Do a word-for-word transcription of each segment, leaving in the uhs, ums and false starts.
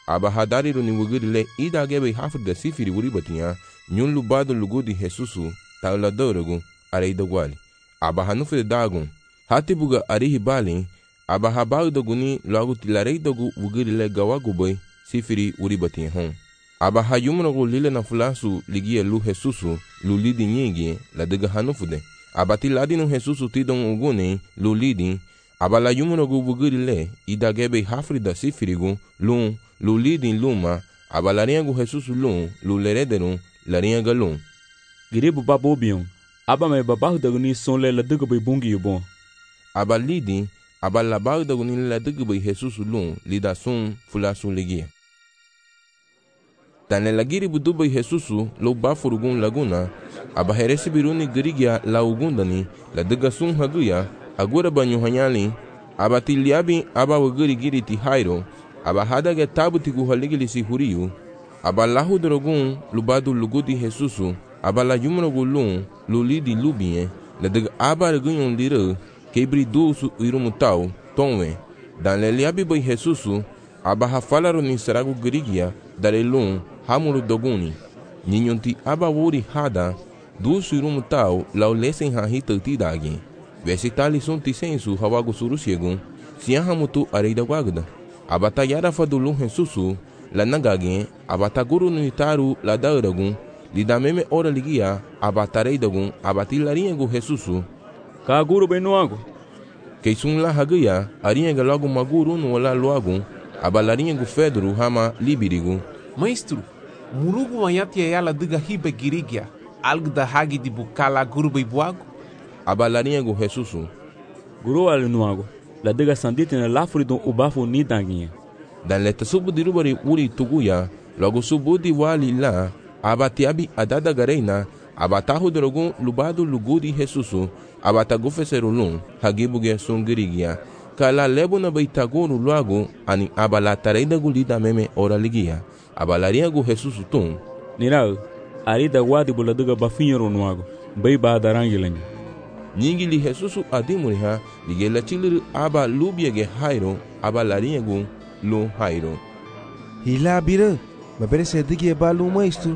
aba hadariru ni wugirile idage bai hafri da sifiri wuri batiya nyun lubado lugudi Jesusu taula dorogu are idagwali aba hanufu de dagun hati buga arihi balin aba habagu doguni lagu tilare dogu wugirile gawagu bai sifiri wuri batiya hon aba hayumunogu lile na fulasu ligia lu Jesusu lu lidi nyingi la daga hanufu de aba tiladinu Jesusu tidon uguni lu lidi aba la yumunogu wugirile idage bai hafri da sifirigu lun lu lidin luma aba lariangu Jesusu lun lu lerederun larianga lun giribu babo bion aba me babahu daguni sonle la dugu bai bungi yubon aba lidin aba labahu daguni la dugu bai Jesusu lun lida sun fulasu ligia tane la giribu du bai Jesusu lo bafurugun laguna aba heresi biruni girigia la ugundani la duga sun haguya agura banyu hanyali aba tiliabi aba wagiri giri ti hairo aba hadage tabu tigu haligili si huriyu aba lahu drogun lubadu lugudi Jesusu aba la yumunogu lun lulidi lubie la daga aba regunyon lire kebri dusu irumutau tonwe dan le liabi bai Jesusu aba hafalaru ni saragu girigia dare lun hamuru doguni ninyonti aba wuri hada dusu irumutau lau lesen hahita tidagi vesitali sun tisensu hawagu surusiegun siyahamutu areida wagda abata yara fadulu Jesusu la nagage abata guru nitaru la dauragun lidameme ora ligia abata reidagun abati laringu Jesusu ka guru benuago keisun la hagia aringa logo maguru no la logo abalaringu Fedro hama libirigu maestro murugu mayati yala diga hibe girigia algo da hagi di bukala guru beibuago abalaringu Jesusu guru alinuago la diga sandite na lafuri don ubafu ni danginha dan leta subu dirubari uri tuguya logo subu di wali la abati abi adada gareina abatahu drogun lubadu lugudi Jesusu abata gufeserulun hagibuge sungirigia kala lebu na baitaguru luago ani abala tareida gulida meme ora ligia abalaria gu Jesusu tun nirau arida wadi buladiga bafinhero nuago bai ba darangilenga nyingi li Jesusu adimuriha ligela chiliru aba lubiege hairo aba laringu lu hairo hila bira maberese dige balu maestro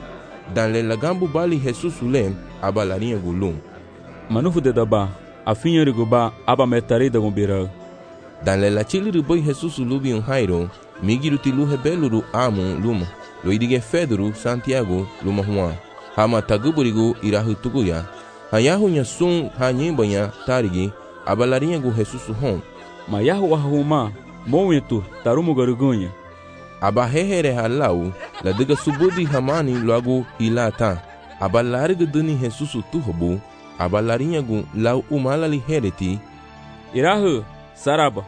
dan le lagambu bali Jesusu lem aba laringu lu manufu de daba afinhero ba aba metare da gombira dan le la chiliru boy Jesusu lubi un hairo migiru ti lu hebeluru amu luma lo idige Fedro Santiago luma huan hama taguburigu irahu tuguya hayahunya sun hanyembanya tarigi abalaringu Jesusu hon mayahu wahuma momentu tarumu garugunha aba hehere halau la diga subudi hamani logo ilata abalarga duni Jesusu tuhobu abalaringu lau umalali hereti irahu saraba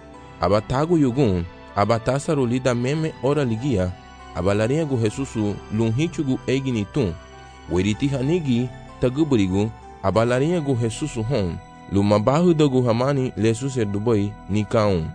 abatagu yugun abatasaru lida meme ora ligia abalaringu Jesusu lunhichugu eginitun weriti hanigi taguburigu abalaringu Jesusu hon lumabahu dogu hamani lesu dubai nikaun.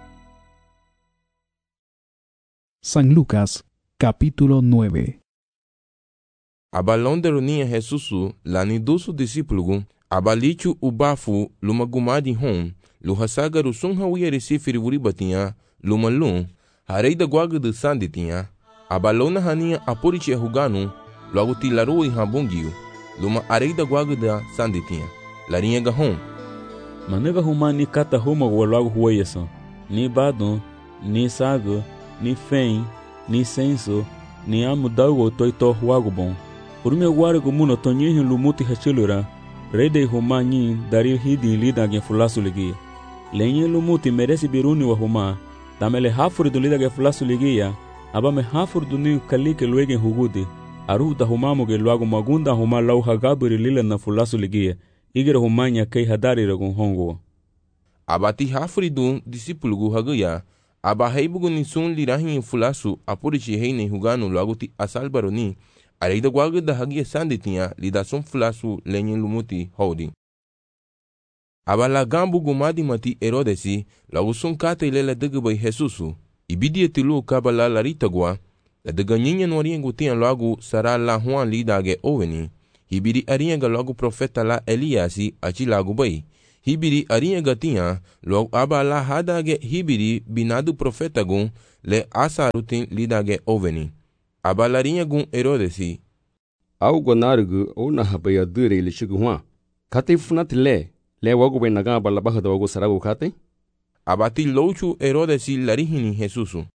San Lucas, capítulo nueve. Abalonde runia Jesusu lani dusu discípulo abalichu ubafu lumagumadi hon luhasagaru sunha wieri sifiri wuribatinha lumalun hareida guaga de sanditinha abalona hania apuriche huganu logo tilaru e habungiu luma areida guaga da sanditinha larinha gahon manega huma ni kata huma logo hueyasan ni badon ni sago ni fen ni senso ni amudago toito huago bom urme guargo muno tonyihi lumuti hachilura rede huma nyi dari hidi lida gen fulasu ligia lenye lumuti meresi biruni wa huma tamele hafuri du lida gen fulasu ligia abame hafuri du ni kalike luegen hugudi aruta huma moge luago magunda huma lau hagaburi lila na fulasu ligia igere huma nya kei hadari ragun hongo abati hafuri du discípulo gu haguya aba heibugu ni sun lirahin fulasu apurichi heine huganu luago ti asalbaroni areida guaga da hagia sanditinha lida sun fulasu lenye lumuti hodi abala gambu gumadi mati Herodesi lagu sun kata ilela daga bai Jesusu ibidia tilu kabala larita gua la daga nyinya nwariengu tian lagu sara la huan lidage oveni hibidi arienga lagu profeta la Eliasi achi lagu bai hibiri arinha gatinha, logo aba la hadage hibiri binadu profeta gun le asarutin lidage oveni. Aba larinha gun Herodesi. Au guanarugu o na habaya dure le chiguwa. Kate funat le, le wago ben naga bala baja da wago sarago kate? Abati louchu Herodesi larihini Jesusu.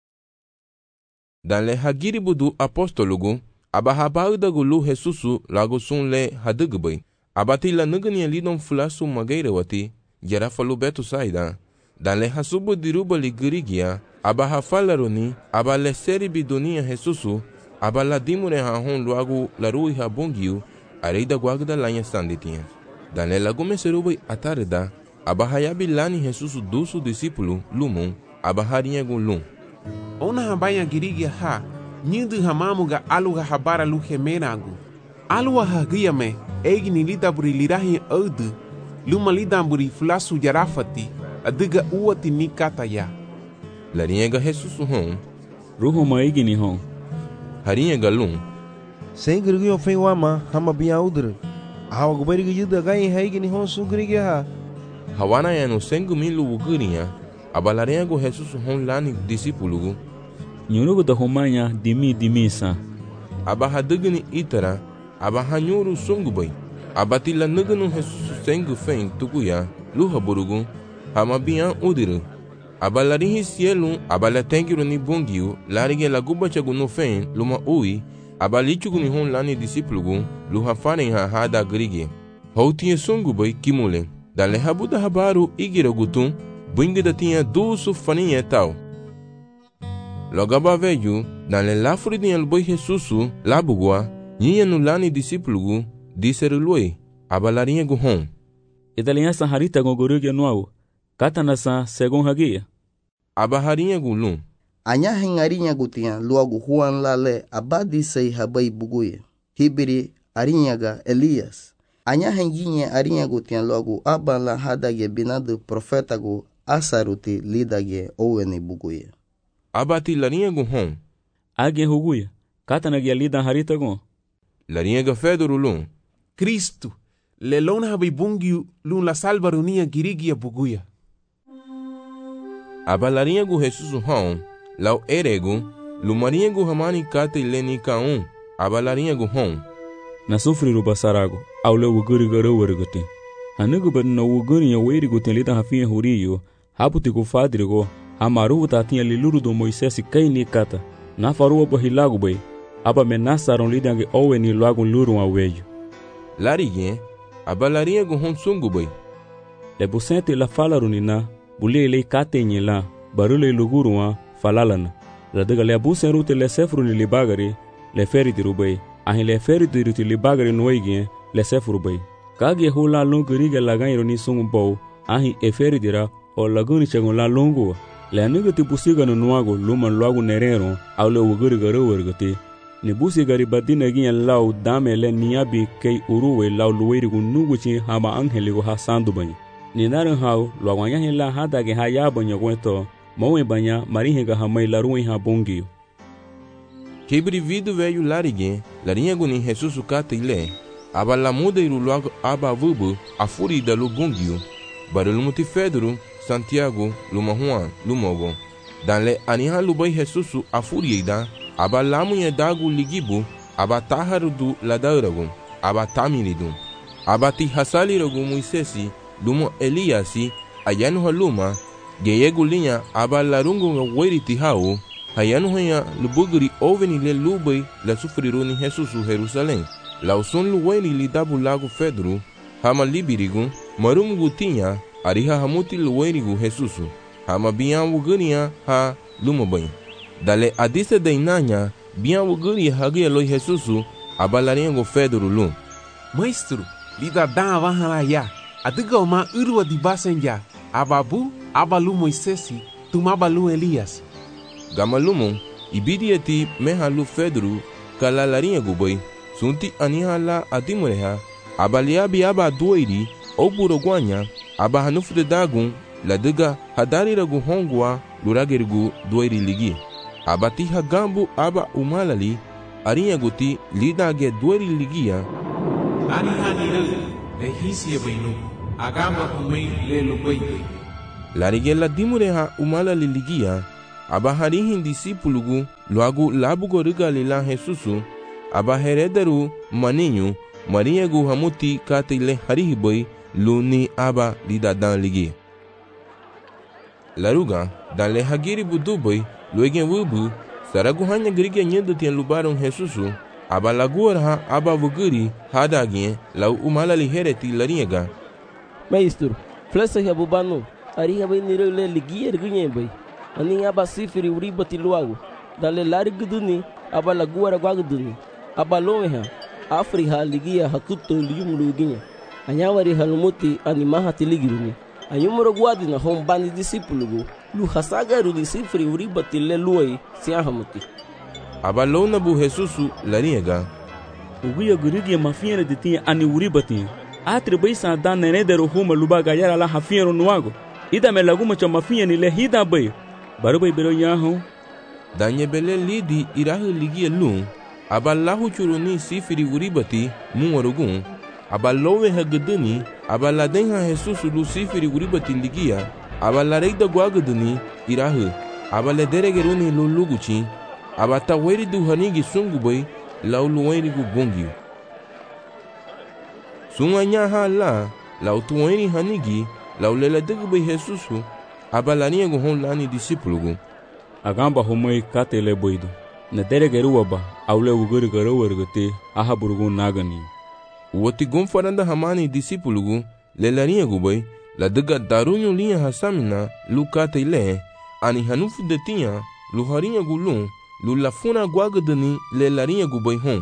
Dan le hagiri budu apostolugu, aba habaudagu lu Jesusu lago sun le hadugubay. Abati la nugani lidon fulasu magaira wati, jara falu betu saida. Dan le hasubu diruba li girigia, aba hafalaroni, aba le seri bidonia Jesusu, aba la dimure ha hon luagu la rui ha bongiu, areida guagda lanha sanditinha. Dan le lagume serubai atareda, aba hayabi lani Jesusu dusu discípulo, lumon, aba harinha gun lum. Ona habaya girigia ha, nyindu hamamuga aluga habara lu gemenagu. Alua hagia me, egni lida buri lirahi audu, luma lida buri fulasu jarafati, adiga uati ni kataya. Larinha Jesusu hon, Ruhu maigini hon. harinha galum. Sem grigio fei wama, hama bia udre. Hawa gubari gida gai haigini hon su grigia ha. Hawana ya no sengu milu ugurinha, aba larinha Jesusu hon lani discípulo. Nyurugu da homanya dimi dimi sa. Aba hadugni itara, aba hanyuru sungubay. Abati la nuganu Jesusu sengu fen tukuya, luha burugu, hama bia udire. Aba larinhi cielo, aba la tengiru ni bongiu, larige la guba chagu no fen, luma ui, aba lichugu ni hon lani discípulo, luha faren ha hada grige. Houtinha sungubay kimule, dale habuda habaru igira gutun, bingida tinha dusu faninha tal. Logaba veju, dale lafuri dinha luboi Jesusu, labugua, ninha no lani discípulo, diseru luei, aba larinha gu hon. Idalinha sa harita gogorugia nuau. Kata nasa segon hagia. Aba harinha gu lum. Anya hengarinha gutia luagu huan lale abadi sei habai buguye. Hibiri arinhaga Elias. Anya henginha arinha gutia luagu aba la hadage binadu profetagu asaruti lidage owene buguye. Abati larinha gu hon. Age huguya. Kata nagia lida harita gon. Larinha ga fedoro lum. Cristo, lelona habai bungiu lun la salvarunia girigia buguya. Aba larinha gu Jesusu hon, lau eregu, lumarinha gu hamani kate leni kaun, aba larinha gu hon. Na sufri ruba sarago, au le wuguri gara warigutin. Hanugu bad na wuguri ya warigutin lida hafinha huriyo, haputi ku fadrigo, hamaru tatinha liluru do Moisés kai ni kata. Na faruwa bahilago bay, aba menasaron lidange owe ni lagun luru awejo. Larige, aba larinha gu hon sungu bay. Le busente la falarunina, bule le katenye la, barule luguruwa, falalana. La daga le abusen rute le sefru ni libagari, le feriti rubay. Ahin le feriti ruti libagari nuegien, le sefru bay. Kage hula longu riga lagairo ni sungu bow, ahin e feritira, o laguni chagun la longu. Le anuga ti busiga no nuago, luman luagu nerero, au le uguri garo wargati. Ni busigari badina gien lau dame le niabi kei uruwe lau luwerigu nuguchi hama angheligu ha sandu banyi. Ni narin hau, luagwanya hila hadage ha yabanya gwento, mawe banya marihenga hamai laruwe ha bongiyo. Kibri vidu veio larige, larinha gu ni Jesusu kate ile, aba la muda iru luago aba vubu, a furi da lu bongiyo, baru muti Fedro, Santiago, luma Juan, lumogo. Dan le aniha lubai Jesusu a furi ida, aba lamunye dagu ligibu, aba taharu du ladauragu, aba tamiridu. Aba ti hasali ragu Moisesi, lumo Eliasi, ayanu haluma, geyegu linha aba larungu nga weri tihau, hayanu hanya lubugri oveni le lubai la sufriru ni Jesusu Jerusalém. Lauson luweni li dabu lagu Fedro, hama libirigu, marumugu tinha, ariha hamuti luwenigu Jesusu, hama biyan wugania ha lumobanho. Dale adise de inanya, biyan wuguri hagia loi Jesusu, aba laringo Fedro lum. Maestro, lida dan vahala ya. Adiga oma urwa di basenja, ababu, abalu Moisesi, tumabalu Elias. Gamalumon, ibidi eti mehalu Fedro, kala larinha gubai, sunti aniha la adimureha, abaliabi aba doiri, oburogwanya, aba hanufre dagun, la diga hadariragu hongwa, luragerigu doiri ligi. Abati hagambu aba umalali, arinha guti lidage doiri ligia. Aniha niru, lehisia bainu, agamba humei le lubaite. Larige la dimure ha umala liligia, aba harihin disipulugu, luagu labugo riga lila Jesusu, aba herederu maninyu, mariegu hamuti katile harihiboi, luni aba lidadan ligi. Laruga, dan le hagiri buduboi, luegen wubu, saragu hanya gerige nyedo tien lubaron Jesusu, aba laguar ha aba wuguri hadagien lau umala lihereti lariega. Maestro, flesa ya bubano, ari aba nire le ligier gunye bai. Ani aba sifiri uriba tiluagu, dan le lari guduni, aba laguar aguduni, aba lomeha, Afriha ligia hakuto liyumulu ginye. Anyawari halumuti animaha tiligiruni. Anyumuro guadi na hombani disipulugu, lu hasagaru disifiri uriba tile luai siahamuti. Aba lona bu Jesusu lariega. Uguya gurigia mafiere de tia ani uriba tia. Atri baisa dan nenedero huma lubaga yara la hafiero nuago. Ida me laguma cha mafia ni le hida bay. Barubai bero yaho. Danye bele lidi irahu ligia lung. Aba lahu churuni sifiri uribati muwarugun. Aba lowe hagedeni. Aba ladenha Jesusu lu sifiri uribati ligia. Aba lareida guagadeni irahu. Aba lederegeruni luluguchi. Aba taweri du hanigi sungu bay. Lau luweri gu bongiu. Sunganya ha la. Lau tuweri hanigi. Lau lela degu bay Jesusu. Aba lania gu hon lani disipulugu. Agamba homoi katele boido. Na deregeru aba. Aule uguri garo wergete. Aha burugun nagani. Wati gomfaranda hamani disipulugu. Lelania gu bay. La dega darunyo liya hasamina. Lu katele. Ani hanufu detia. Lu harinha gu lun. Lu lafuna guagadani lelarinha gu bay hon.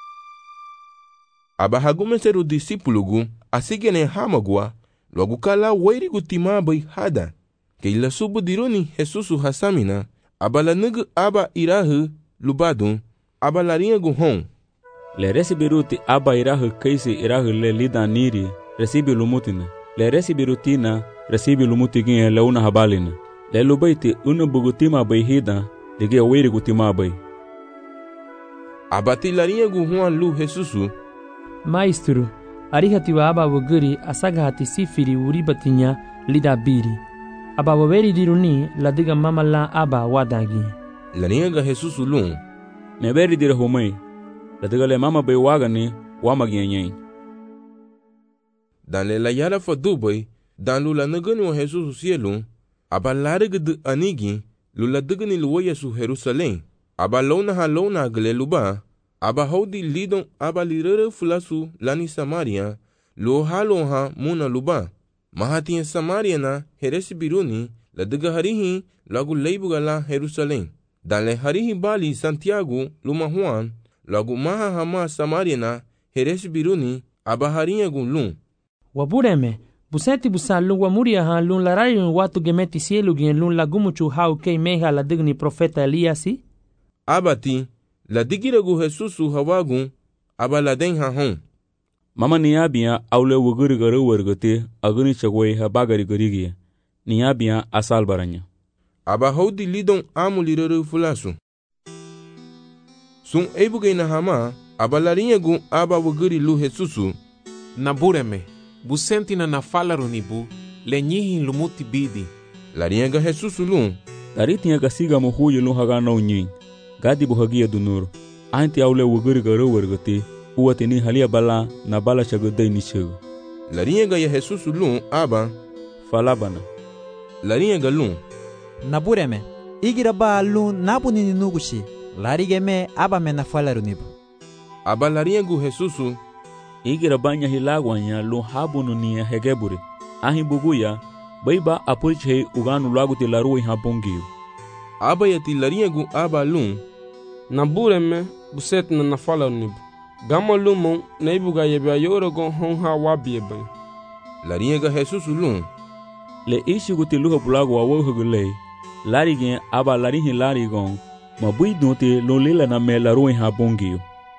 Aba hagumeseru disipulugu. Asigene hamagua. Logo kala wairi gu tima bay hada. Ke ila subu diruni Jesusu hasamina. Aba la negu aba irahu lubadun. Aba larinha gu hon. Le resibiruti aba irahu kaisi irahu le lida niri. Resibi lumutina. Le resibirutina resibi lumutigin le una habalina. Le lubaiti una bugutima bay hida. Lege wairi gu tima bay. Aba ti larinha gu huan lu Jesusu. Maestro, arihati wa aba wuguri asaga hati sifiri uribatinya lida biri. Aba waweri diruni ladiga mama la aba wadagi. Larinha ga Jesusu lun. Neberi dire homai. Ladiga le mama bay wagani wamagianyay. Dan le la yara fa dubai. Dan lu la nagani wa Jesusu sielun. Aba larigi de anigi. Lu la digani luwaya su Jerusalem. Aba lona ha lona gale luba. Aba haudi lidon aba lirere fulasu lani Samaria. Lu halo ha muna luba. Mahati Samaria na heresi biruni. La diga harihi lagu leibuga la Jerusalem. Dan le harihi bali Santiago luma Juan. Lagu maha hama Samaria na heresi biruni. Aba harinya gun lun. Wabureme. Busenti busan lun wamuria ha lun larayun watu gemeti sielu gen lun lagumuchu hau kei meha la digni profeta Eliasi? Abati, la digiragu Jesusu hawagun, aba la den ha hon. Mama niabia aule wuguri garu wergote aguni chagwe ha bagari garigia. Niabia asal baranya. Aba haudi lidon amu lirere fulasu. Sun ebuge na hama, aba larinha gun aba wuguri lu Jesusu. Nabureme. Busenti na nafala runibu, le nyihin lumuti bidi. Larinha ga Jesusu lun. Taritinha ga siga mohuye lun haga na unyin. Gadi buhagia dunuro. Anti aule wuguri garo wergote. Uwate ni halia bala na bala chagodai ni chego. Larinha ga ya Jesusu lun aba. Falabana. Larinha ga lun. Nabureme. Igira ba lun nabu nini nugushi. Larigeme aba me nafala runibu. Aba larinha gu Jesusu. Igira banya hilagwanya lu habunu ni hegebure. Ahi buguya, baiba apurche uganu lagu te larui habongiu. Aba ya ti larinha gu aba lun. Nabureme buset na nafala nibu. Gama lumon na ibuga yebya yoro gon hon ha wabie ben. Larinha ga Jesusu lun. Le ishi gu te luha bulagu wa wohugule. Lari gen aba larihi lari gon. Mabui dote lo lela na me larui habongiu.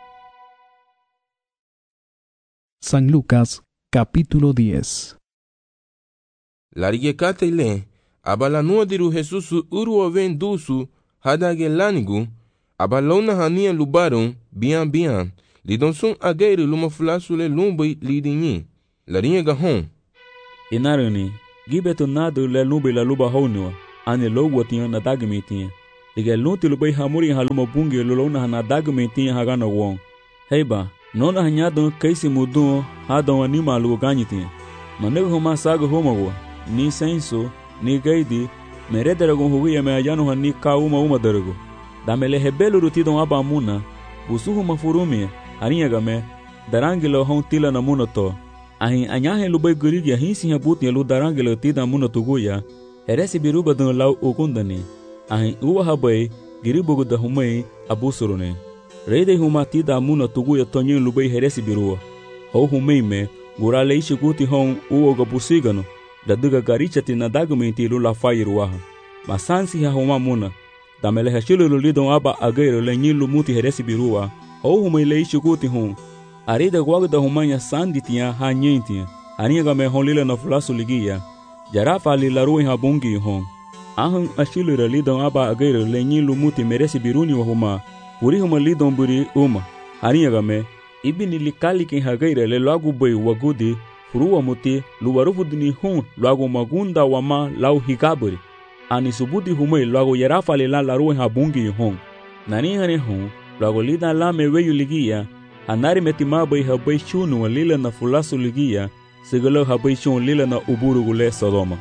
San Lucas, capítulo diez. Larige katele, abala nuadiru Jesusu uru ven dusu, hadage lanigu, abalona hania lubaron, bian bian, lidon sun agere luma fulasu le lumbai lidinyi, larinha gahon. Inarani, gibeto nadu le nube la luba honua, ane lo watiya na dagmetiya. Lige lunti lubai hamuri haluma bungi lulona na dagmetiya hagana wong. Heiba, nona hanyado kaisi mudu hadon anima lugo ganyitiya. Manego homa sago homago, ni senso, ni gaidi, merederagon huguya me ayano hani ka uma uma derago. Damele hebelu rutidon aba muna, busuhu mafurumi, harinha game, darangilo hon tila na muna to. Ahin anyahe lubai gurigi ahin siya buti lu darangilo tida muna tuguya, heresi biruba don lau ukundani. Ahin uwa habai, giribugu da humai abusurune. Reide huma tida muna tuguya tonyin lubai heresi birua. Ho humai me, gurale ishi guti hon uoga busigano, da duga garichati na dagumenti lu la fairuaha. Masansi ha huma muna, damele hashilu lulidon aba agairo le nyilu muti heresi birua, ho humai le ishi guti hon. Arida guagda humanya sanditia ha nyentia, harinha game hon lila na fulasu ligia, jarafa li la ruin ha bungi hon. Ahang ashilu lidon aba agairo le nyilu muti meresi biruni wa huma, puri huma lidon buri uma, harinha game, ibini likali ken hagaira le lagu boi wagudi, furuwa muti, luwarufudini hon lagu magunda wama lau higaburi. Ani subudi humai lagu jarafa li la la ruin ha bungi hon. Nani hane hon, lagu lidan la me weyu ligia, anari metimabai habai shunu lila na fulasu ligia, sigalo habai shun lila na uburugule Sodoma.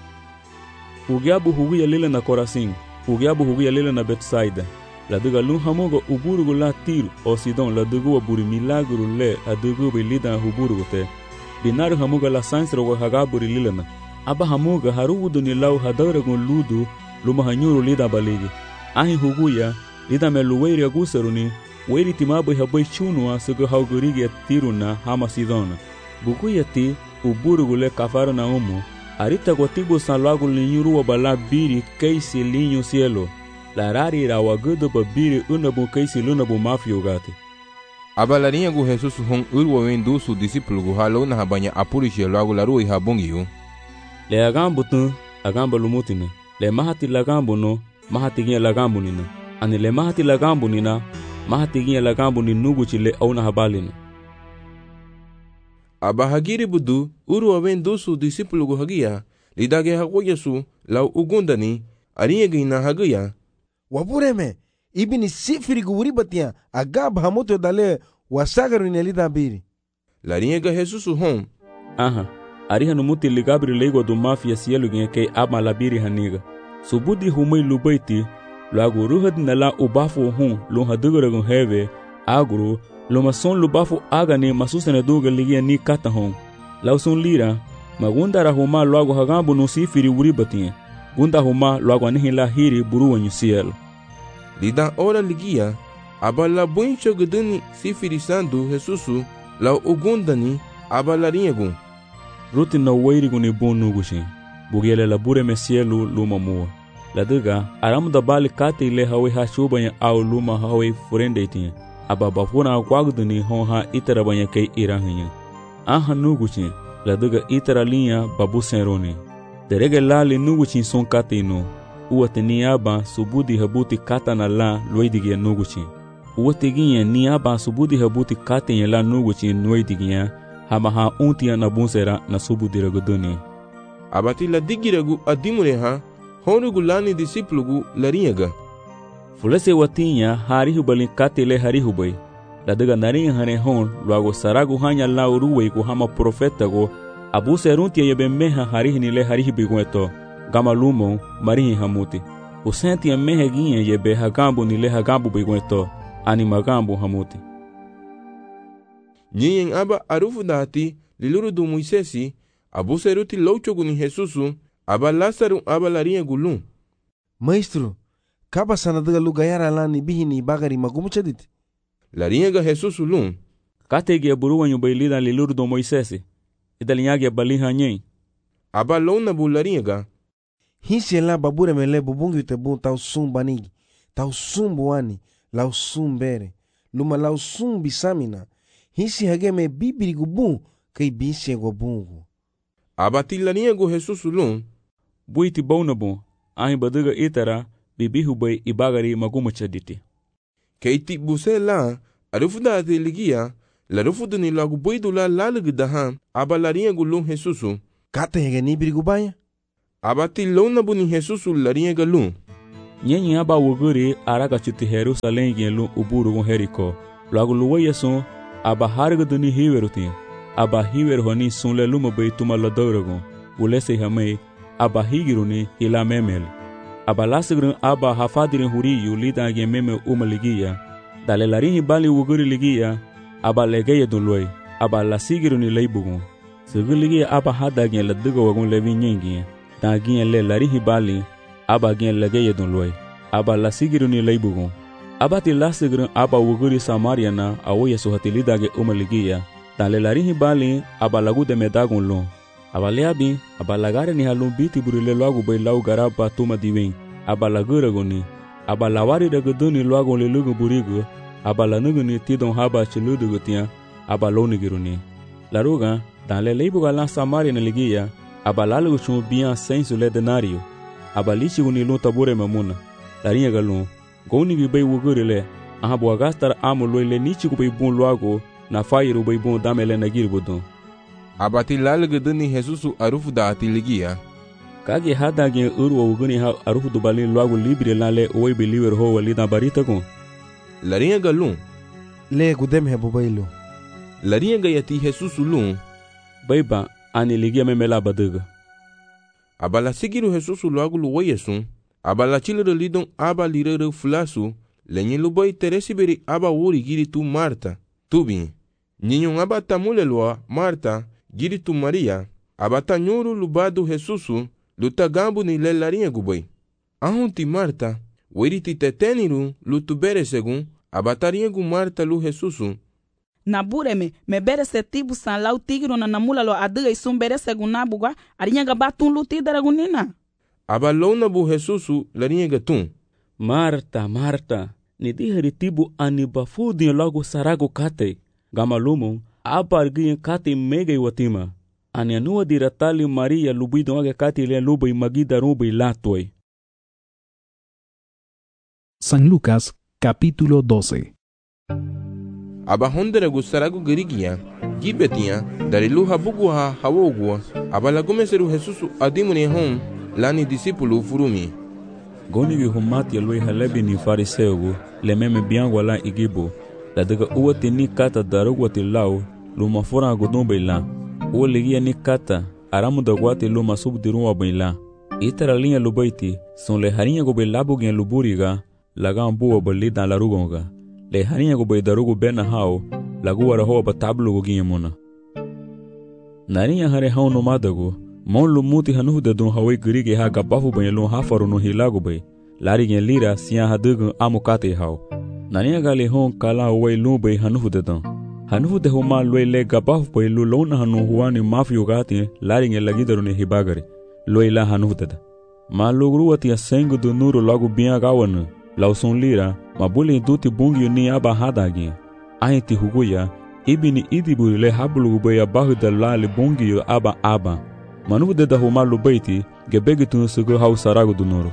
Hugiabu hugia lila na Korasin, hugiabu hugia lila na Betsaida. La duga lun hamoga uburugula Tiro o Sidon la duga buri milagru le a duga bi lida huburugute. Binaru hamoga la sansro wa hagaburi lila na. Aba hamoga harudu ni lau hadaragon ludu luma hanyuru lida baligi. Ahi huguya lida me luweiri agusaruni. Weri timabai habai chunua suga haugurigi tiruna hama Sidona. Bukuya ti uburugule kafara na umu. Arita kwa tibu san lagu linyuru wa bala biri kaisi linyo cielo. La rari ra wagudu ba biri unabu kaisi lunabu mafio gati. Abalarinha gu Jesus hon urwa wendu su discípulo gu halo na habanya apurishe lagu laru iha bungiyu. Le agambu tu agamba lumutina. Le mahati lagambu no mahati gia lagambu nina. Ani le mahati lagambu nina mahati gia lagambu ni nugu chile au na habalina. Abahagiri budu urwa wendu su discípulo gu hagia lidage hago Yesu lau ugundani arinha gina hagia. Wapureme, ibini sifiri guribatia agaba hamoto dale wasagaru ni lida biri. Larinha ga Jesus hon. Aha, ariha no muti ligabri lego do mafia cielo gen ke ama labiri haniga. Subudi humai lubaiti, lagu ruhad nala ubafu hon lo hadugara gon heve, agro lo mason lubafu agane masusana duga ligia ni kata hon. Lauson lira, magundara huma lagu hagambu no sifiri guribatia. Gunda huma logo anihi la hiri buruwa nyu cielo. Lidan ora ligia, abala buincho guduni sifiri sandu Jesusu la ugundani abalarinha gun. Ruti na wairi guni bonu gushi, bugiele la bure me cielo luma mua. La duga, aramu da bali kate ile hawe ha shubanya au luma hawe furende itinha. Aba bafuna kwaguduni hon ha itara banya kei irahinya. Aha nugushi, la duga itara linha babu senroni. Derege lali nugu chin son kate ino. Uwate ni aba subudi habuti kata na la loidigia nugu chin. Uwate ginya ni aba subudi habuti kate ya la nugu chin loidigia. Hama ha untia na bunsera na subudi ragodoni. Abati la digiragu adimure ha. Honugu lani disiplugu larinyaga. Fulese watinya harihu balin kate le harihu bay. La daga naringa hane hon luago saragu hanya la uruwe ku hama profeta go. Abu seruntia yebe meha harihi nile harihi bigueto, gama lumo, marihi hamuti. Usentia mehe ginye yebe hagambu nile hagambu bigueto, anima gambu hamuti. Nyen aba arufu dati, liluru du Moisesi, abu seruti louchogu ni Jesusu, aba Lasaru aba larinha gulum. Maestro, kaba sanadaga lugayara lani bihini bagari magumuchadit. Larinha ga Jesusu lum. Katege buruwa nyubailida liluru du Moisesi. Idalinyage baliha nyen. Aba lona bularinha ga. Hinsi la babure mele bubungi tebu tau sum banigi. Tau sum buani. Lau sum bere. Luma lau sum bisamina. Hinsi hage me bibiri gubun. Kei binsi ego bungu. Aba tilarinha go Jesus lum. Buiti baunabun. Ahi baduga itara. Bibihu bay ibagari magumachaditi. Kei ti buse la. Arufuda ate ligia. La rufudu ni lagu boidu la lalugu dahan, aba larinha gulum Jesusu. kata hege ni birigu banya. Abati lona buni Jesusu lariega lu. Nyenyi aba wuguri araga chuti Jerusalem gen lu uburu gon Jericho. Lagu luwa yeson aba harga duni hiwerutin. Aba hiwer honi sunle luma bay tuma ladorogon. Ulese hamay aba higiruni ila memel. Aba lasigrin aba hafadirin huriyu lida gen meme umaligiya. Dale larin bali wuguri ligiya aba legeye dunloy. Aba lasigiruni leibugon. Sigiligiya aba hada gen ladigo wagon levin nyengi. Da gen le larin bali aba gen legeye dunloy. Aba lasigiruni leibugon. Aba ti lasigrin aba wuguri Samaria na awo yesu hatilida gen umaligiya. Dale larin bali aba lagu de medagon lon. Aba leabi aba lagare ni halun biti burile loagu bay lau garaba tuma diwen. Aba lagura goni. Aba lawari daga doni loagu le lugu burigu. Aba la nuguni tidon haba chiludu gutia. Aba loni giruni. Laruga dale leibuga lan Samaria na ligiya. Aba lalugu chun biyan sensu le denario. Aba lichi guni lun tabure mamuna. Larinha galun. Goni gi bay wuguri le. Aha bua gastar amu loy le nichi gu bay bun loagu. Na fairu bay bun damele na girbudun. Abati lalugu duni Jesusu arufu da atiligia. Kage hada gen uru wuguni ha arufu du balin loagu libre lan le oi beliver ho walida barita gon. Larinha galun. Le gudem he bubailu. Larinha gayati Jesusu lun. Baiba ani ligia memela baduga. Abala sigiru Jesusu loagu luwa yesun. Abala chilere lidon aba lirere fulasu. Lenye lubai teresi beri aba wuri giri tu Marta. Tubi. Ninyon aba tamule loa Marta. Giri tu Maria. Abata nyuru lubadu Jesusu. Luta gambu ni le larinha gubai. Ahun ti Marta. Wiri ti teteniru lutu bere segun. Abatarinha gu Marta lu Jesusu. Na bureme me bere se tibu san lau tigro na namula lo adiga isum bere segun na bugwa. Arinha gabatun luti daragunina. Abalona bu Jesusu larinha gatun. Marta, Marta. Ni diheri tibu anibafudi logo sarago kate. Gamalumon. Apargin kate mega iwatima. Anianua diratali Maria lubido aga kate le lubai magida rubai latoi. San Lucas, capítulo doce. Abahondere gusaragu girigia, gibetia, dariluha buguha hawogua, abalagomeseru Jesusu adimuni hon, lani disipulu furumi. Goni vi humati aloi halebi ni fariseugu, le meme biangwa la igibu, la daga uwati ni kata darugwati lau, luma fura gudumbe la, uwa ligia ni kata, aramu dagwati luma subdirunwa baila. Itara linha lubaiti, son le harinha gobe labu gen luburiga, lagan buwa bali dan larugonga. Le harinha gobe darugu bena hao, lagu wara hoa batablu goginha muna. Narinha hare hao nomadago, mon lumuti hanuhu de dun hawe girige ha gabafu banya lun hafaru no hilago bay. Lari gen lira siya hadugun amukate hao. Narinha gali hon kala way lun bay hanuhu de dun. Hanuhu de homa loy le gabafu bay lu lona hanu huani mafiyo gati lari gen lagidaru ne hibagari. Loy la hanuhu de da. Ma logruwati ya sengu du nuru lagu biya gawana. Lauson lira, mabuli duti bungi ni aba hadagi. Ahiti huguya, ibini idiburi le hablu baya bahuda lali bungi yo aba aba. Manu de da huma lubaiti, gebegitun sugu hau saragu du nuru.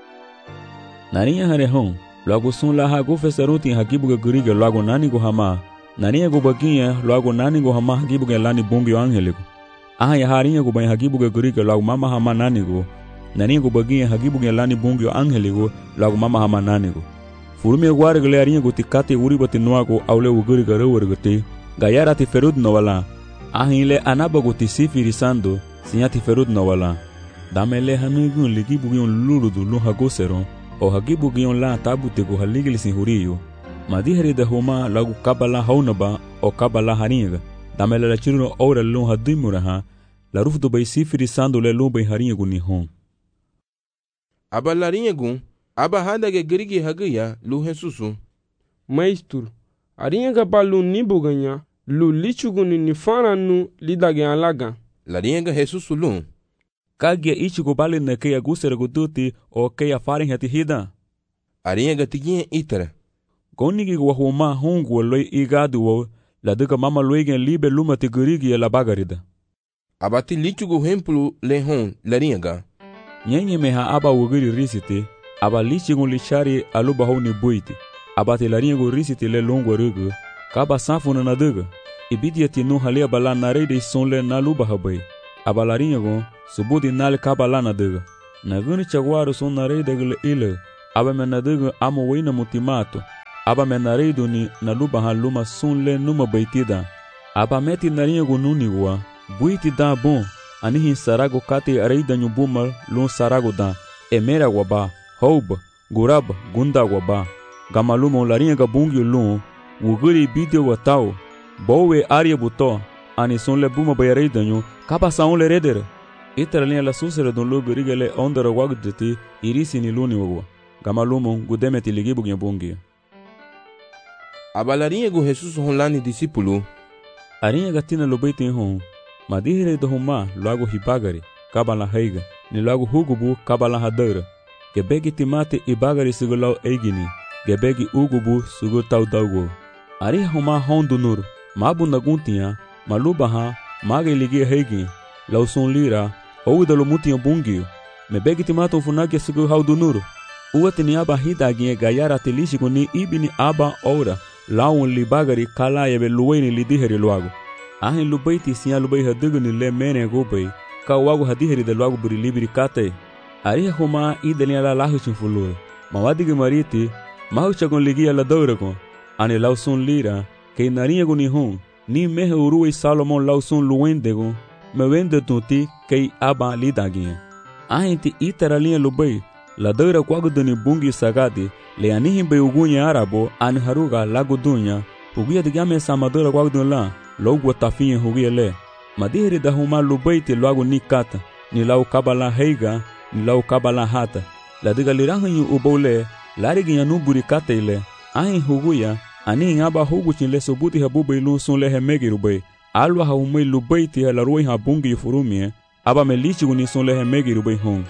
Nariya hare hon, lagu sun la hagu fesaruti hagibuga guriga lagu nani go hama. Nariya go bagiya lagu nani go hama hagibuga lani bungi yo angeligo. Aha ya hariya go baya hagibuga guriga lagu mama hama nani go. Nani go bagiya hagibuga lani bungi yo angeligo lagu mama hama nani go. Furumi gwari gale arinha go tikate uribati noago aule uguri garewergate. Gayara ti ferud no wala. Ahile anaba go tisifiri sando. Sinyati ferud no wala. Damele hanugun ligibugion luludu lu hagosero. O hagibugion la tabute go haligili sin huriyo. Madihari de homa lagu kabala haunaba o kabala haringa. Damele la chiruno ora lu hadimuraha. La rufdo bay sifiri sando le lu bay haringa go nihon. Aba larinha gun. Aba hadage girigi haguya lu Jesusu. Maestro, arinha gabalu nibu ganha, lu lichuguni ni faranu lidage alaga. Larinha Jesusu lu. Kagia ichigo bali na keya gusera guduti o keya farin hati hida. Arinha gatiginha itara. Gonigi wa huma hongu loi igadu wo, la duka mama loigen libe lumati girigi la bagarida. Abati lichugo hemplu lehon larinha ga. Nyenye meha aba wugiri risiti. Aba lichigun lichari aluba honi buiti. Aba te laringo risiti le longo rugu. Kaba sanfuna na duga. Ibidia tinu halia bala narede sonle na luba habai. abalariñago subuti nal kabala na dega na guni chagwaru son na rei degele ile aba me na dega amo wina mutimato aba me na rei duni na luba ha luma sun le numa baitida aba meti narinhago nunigwa buiti da bon anihin sarago kate arei danyu bumal lun sarago da emera waba houba guraba gunda waba gamaluma larinhaga bungi lun wuguri bidio watao bowe aria buto ani son le buma bayarei danyu kapa saun le redere itara linha la susere don lugu rigele ondara wagdeti irisi ni luni wagwa gamaluma gudemeti ligibu bungi abalarinhago Jesus honlani discípulo arinhaga tina lobeiti hon madihire do huma logo hibagari kabala heiga ni logo hugubu kabala hadara gebegi timate ibagari sugulau eigini gebegi ugubu sugutau daugo ari huma hondu nur mabu naguntia malubaha mage ligi heigi lauson lira ou dalo mutia bungio mebegi timato funagi sugu haudu nur uatini aba hidagi gayara telishiko ni ibini aba ora laun libagari kala yebe luweni lidiheri logo ahin lubaiti siya lubai haduguni le mene gobei ka wago hadiheri de logo buri libiri kate ari huma idenia la lahuchin fulur mawadigi mariti mahuchagon ligia la douragon ani lauson lira ke narinha guni hon ni mehe uruei Salomon lauson luendego me wende tunti kei aba lidaginha ahin ti itara linha lubai la doura kwaguduni bungi sagadi le anihin be ugunya arabo ani haruga lagudunya uguya digame samadora kwagudun la logo tafinha hugia le madiheri da huma lubaiti logo ni kata ni lau kabala heiga ni lau kabala hata la diga lirahanyu ubole lariginya nuburi kata ile ahin huguya ani ngaba huguchin le sobuti habuba ilun sun le hemegirubei alwa ha umei lubaiti la ruin habungi furumie aba melichi guni sun le hemegirubei hon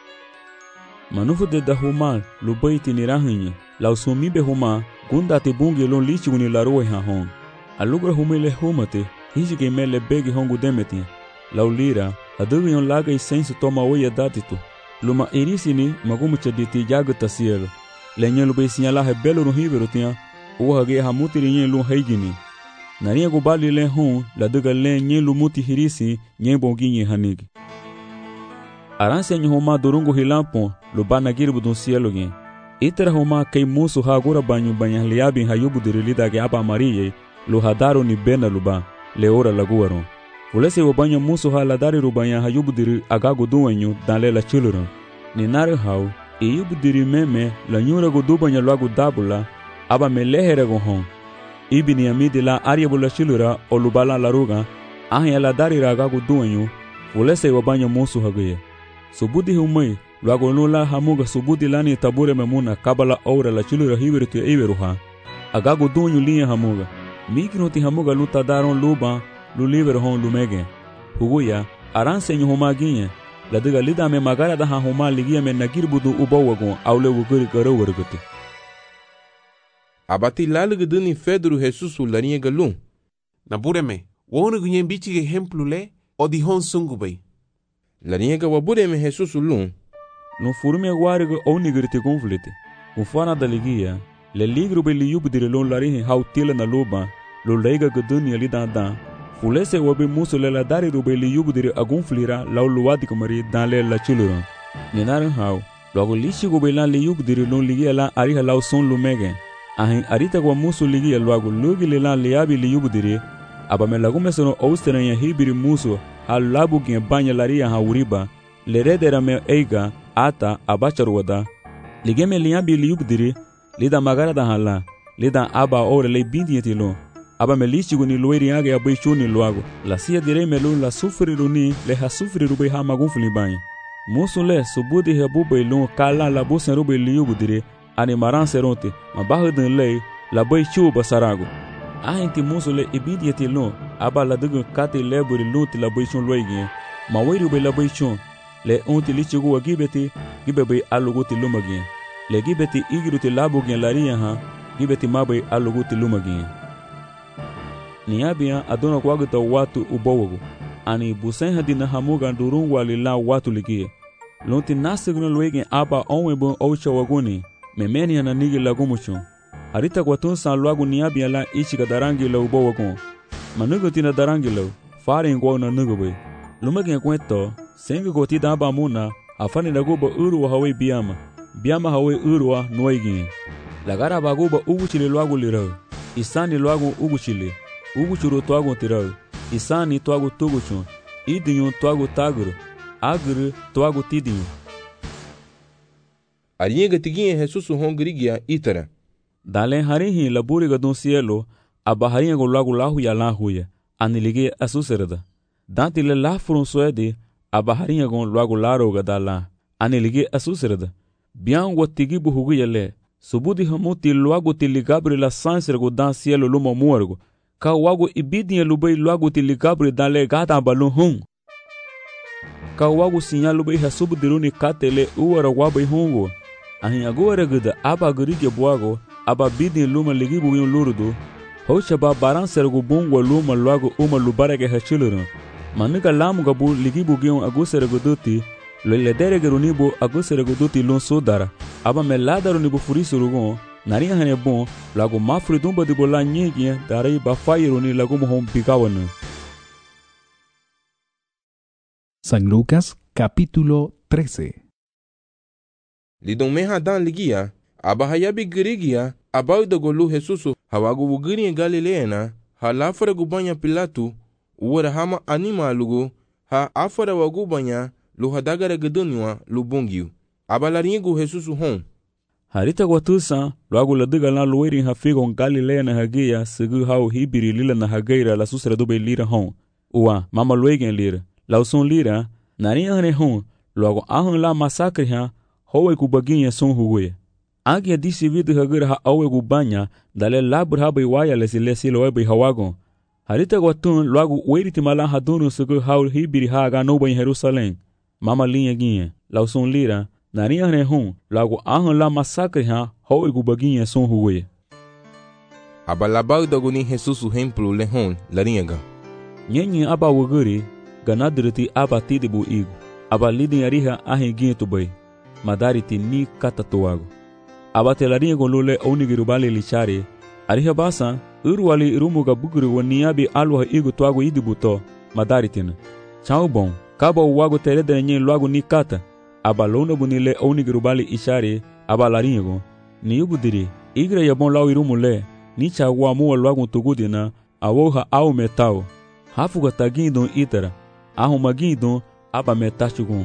manufu de da huma lubaiti ni rahanyu la usumi be huma gunda te bungi lon lichi guni la ruin ha hon alugra humele humate hijige mele begi hongu demeti laulira adugion laga i sensu toma oya datitu luma irisini magumu chaditi jaga tasielo lenyelu be sinyala he belo no hivero tia uhage hamutiri nyelu haigini naria go bali le hon la duga le nyelu muti hirisi nyebongi nye hanigi aranse nyoma durungu hilampo lubana girbu dun cielo gen itera homa kei musu hagura banyu banya liabi hayubu dirilida ge aba mariye lo hadaro ni bena luba leora laguaron fulese wabanya musu ha ladari rubanya hayubu diri agago duwanyu danle la chuluron ni nare hau iyubu diri meme la nyura go dubanya lagu dabula aba melehere go hon ibini amidi la ariabu la chulura o lubala la ruga ahya ladari agago duwanyu fulese wabanya musu haguye subudi humai lago nula hamuga subudi lani tabure memuna kabala aura la chulura hibiritu iberuha agago duwanyu liya hamuga mikinoti hamuga luta daron luba luliver hon lumege huguya aranse nyu homaginye la diga lida me magara da ha homa ligia me nagirbudu ubawagon awle wuguri garo warguti abati lalguduni Pedro Jesus larinha galun na bureme wonu gunyen bichi ejemplo le o di hon sungubei larinha ga wabureme Jesus lun no furme warga onigirte conflite ufana da ligia le ligro be liubu dire lon larinha hautila na loba lo leiga guduni ali da fulese wabe muso le la dari rube liubu dire agun flira law luwadi kumari dan le la chuluron ninaran haw logo lishi go be lan liubu dire lon ligia la ari law son lumege ahin arita go muso ligia logo logi le lan liabi liubu dire aba me lagu mesono austran ya hibiri muso hal labu gen banya laria ha uriba le redera me eiga ata abachar wada ligeme liabi liubu dire lida magara da hala lida aba ore le bindi lo aba melichi guni loiri age ya beichuni loago la sia dire melu la sufri runi le ha sufri rube ha magunfuli banya musu le subudi he bube lo kala la busen rube liubu dire ani maran seronte mabahden le la beichu basarago ahinti musu le ibidi lo aba la dugu kate leburi luti la beichun loigi ma weiru be la beichun le onti lichi go gibeti gibebe aluguti lumagi le gibeti igiruti labu gen laria ha gibeti mabe aluguti lumagi niabia adona kwagta watu ubowogo ani busen hadina hamuga durun walila watu ligie lonti nasigno loegen aba onwebo oucha waguni memeni ana nigi lagumucho arita kwatun san lwagu niabia la ichi darangi la ubowogo manugo tina darangi la fare ngwa na nugobe Lumagin kwento, sengi goti damba muna, afani naguba urwa hawe biama. Biama hawe urwa noigin. Lagara baguba uguchili luagu lirau. Isani luagu uguchili. Uguchuru tuagu tirau. Isani tuagu tuguchun. Idinyu tuagu taguru. Aguru tuagu tidinyu. Arienga tiginha Jesus hongrigia itara. Dalen harihi laburi gadun cielo, abaharinha go lagu lahu ya lahuya, anilige asuserda. Dantile la furun suede, abaharinha go lagu laro gadala, anilige asuserda. Bian watigi buhugu yale, subudi hamuti luagu tili gabri la sansere dan cielo luma muergo, ka wagu ibidinha lubei luagu tili gabri dale gata balun hung. Ka wagu sinya lubei hasubu diruni katele uwara wabai hungo. Ahin agora gada aba gurige buago, aba bidin luma ligi bugin lurudu, hocha ba baran sergu bungwa luma luago uma lubarage hachilurun. Manuka lamu gabu ligi bugin agusere guduti, lele dere gerunibu agusere guduti lun sudara, aba melada runibu furisurugun, naringa hane bon, lago mafri dumba di bola nyegien, dari ba fayiruni lagu mohon bigawanu. San Lucas, capítulo trece. Lidong meha dan ligia, abahayabi girigia, abau da golu Jesusu, hawagu wugiri Galileana, ha lafara gubanya Pilatu, uwara hama anima lugu, ha afara wagubanya, lu hadagara gedunywa, lu bungiu. Abalaringu Jesusu hon. Harita gwatusa, luagu ladiga la luweri hafigon Galileana hagia, segu hau hibiri lila na hagaira la susra dube lira hon. Uwa, mama luegen lira, lausun lira, nari hane hon, luagu ahun la masakri ha, howe kubaginha son hugue. Agia disi vidu hagira ha awe gubanya, dale labur habai waya lesi lesi loebai hawagon. Harita gwatun luagu weriti malan hadunu sugu haul hibiri haga noba in Jerusalem. Mama linha ginha, lausun lira, nari hane hon, luagu ahun la masakri ha, howe kubaginha son hugue. Abalabau daguni Jesusu hemplu lehon, laringa. Nyenyi aba wuguri, ganadriti aba tidibu igu. Aba lidin ariha ahin ginha tubai. Madariti ni katatuago. Abatelarinha golule onigirubali lichari. Ariha basa, urwali irumuga buguru waniabi alwa igu tuago idibuto, madaritina. Chau bon, kaba uwago terede nye luago ni kata. Abalona bunile onigirubali ishari, abalarinha go. Ni ubudiri, igra yabon lau irumule, ni chagua mua luago tugudina, awoha au metao. Hafuga tagindon itara, ahu magindon, aba metachugun.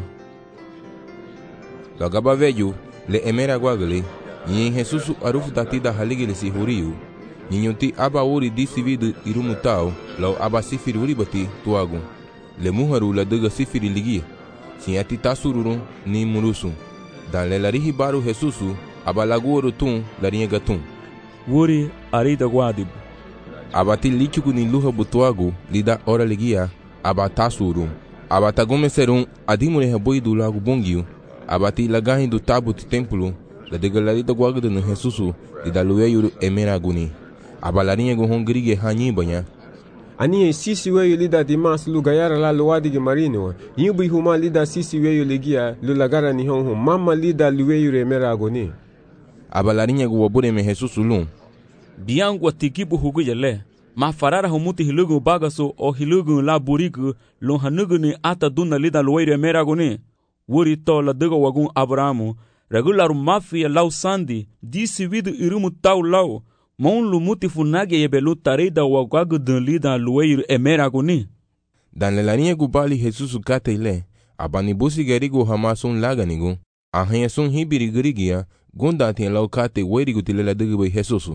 Lagaba veju, le emera guagale, yin Jesusu arufu tatida haligele si huriu, ninyunti aba uri disi vidu irumutao, lau aba sifiri uribati tuagun, le muharu la dega sifiri ligia, sinyati tasururun ni murusun, dan le larihi baru Jesusu, aba laguoro tun larinha gatun. Wuri arida guadibu. Aba ti lichuku ni luha butuagu, lida ora ligia, aba tasurun, aba tagume serun adimure haboidu lagu bongiu, abati lagahin do tabu ti templo, la degalarita guagda no Jesusu, di dalueyu emera guni. Abalarinha go hongrige hanyi banya. Ani sisi weyu lida dimas lu gayara la luwadige marino, yubi huma lida sisi weyu legia, lu lagara ni honho, mama lida lueyu emera guni. Abalarinha go wabure me Jesusu lun. Biangu atikibu hugu yale, ma farara humuti hilugu bagaso o hilugu la burigu, lun hanugu ni ata duna lida lueyu emera guni. Wuri to la dega wagun Abrahamu, regular mafia lau sandi, disi vidu irumu tau lau, mon lu muti funage yebelu tarida wagagu dun lida lueiru emera guni. Dan le larinha gubali Jesusu kate ile, abani busi gerigu hamasun laganigu, ahanya sun hibiri gerigia, gunda tien lau kate werigu tilela degebe Jesusu.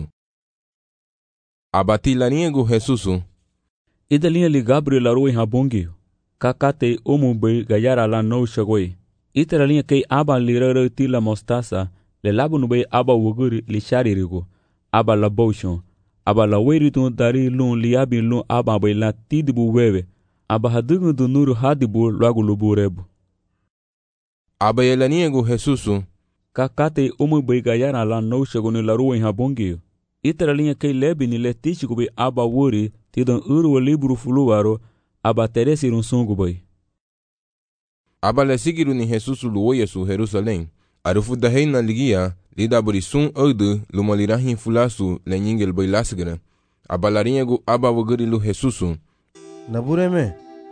Abati larinha gu Jesusu. Ida linha li Gabriel arui habongio. Kakate umu bei gayara la no shagoi. Itera linha kei aba lirara tila mostasa, le labu nubei aba wuguri li sharirigo, aba la boshon, aba la weritun dari lun liabi lun aba bei la tidibu wewe, aba hadugu du nuru hadibu lagu lubu rebu. Aba yelaniego Jesusu. Kakate umu bei gayara la no shagoni la ruwa habongio. Itera linha kei lebi ni le tichiku bei aba wuri, tidon uru libru fuluwaro, aba teresi runsungu bai. Aba le sigiru ni Jesusu luoye su Jerusalem. Arufu da heina ligia, lida burisun ogdu lumalirahin fulasu le nyingel bai lasgara. Aba larinyagu aba wagari lu Jesusu. Nabureme,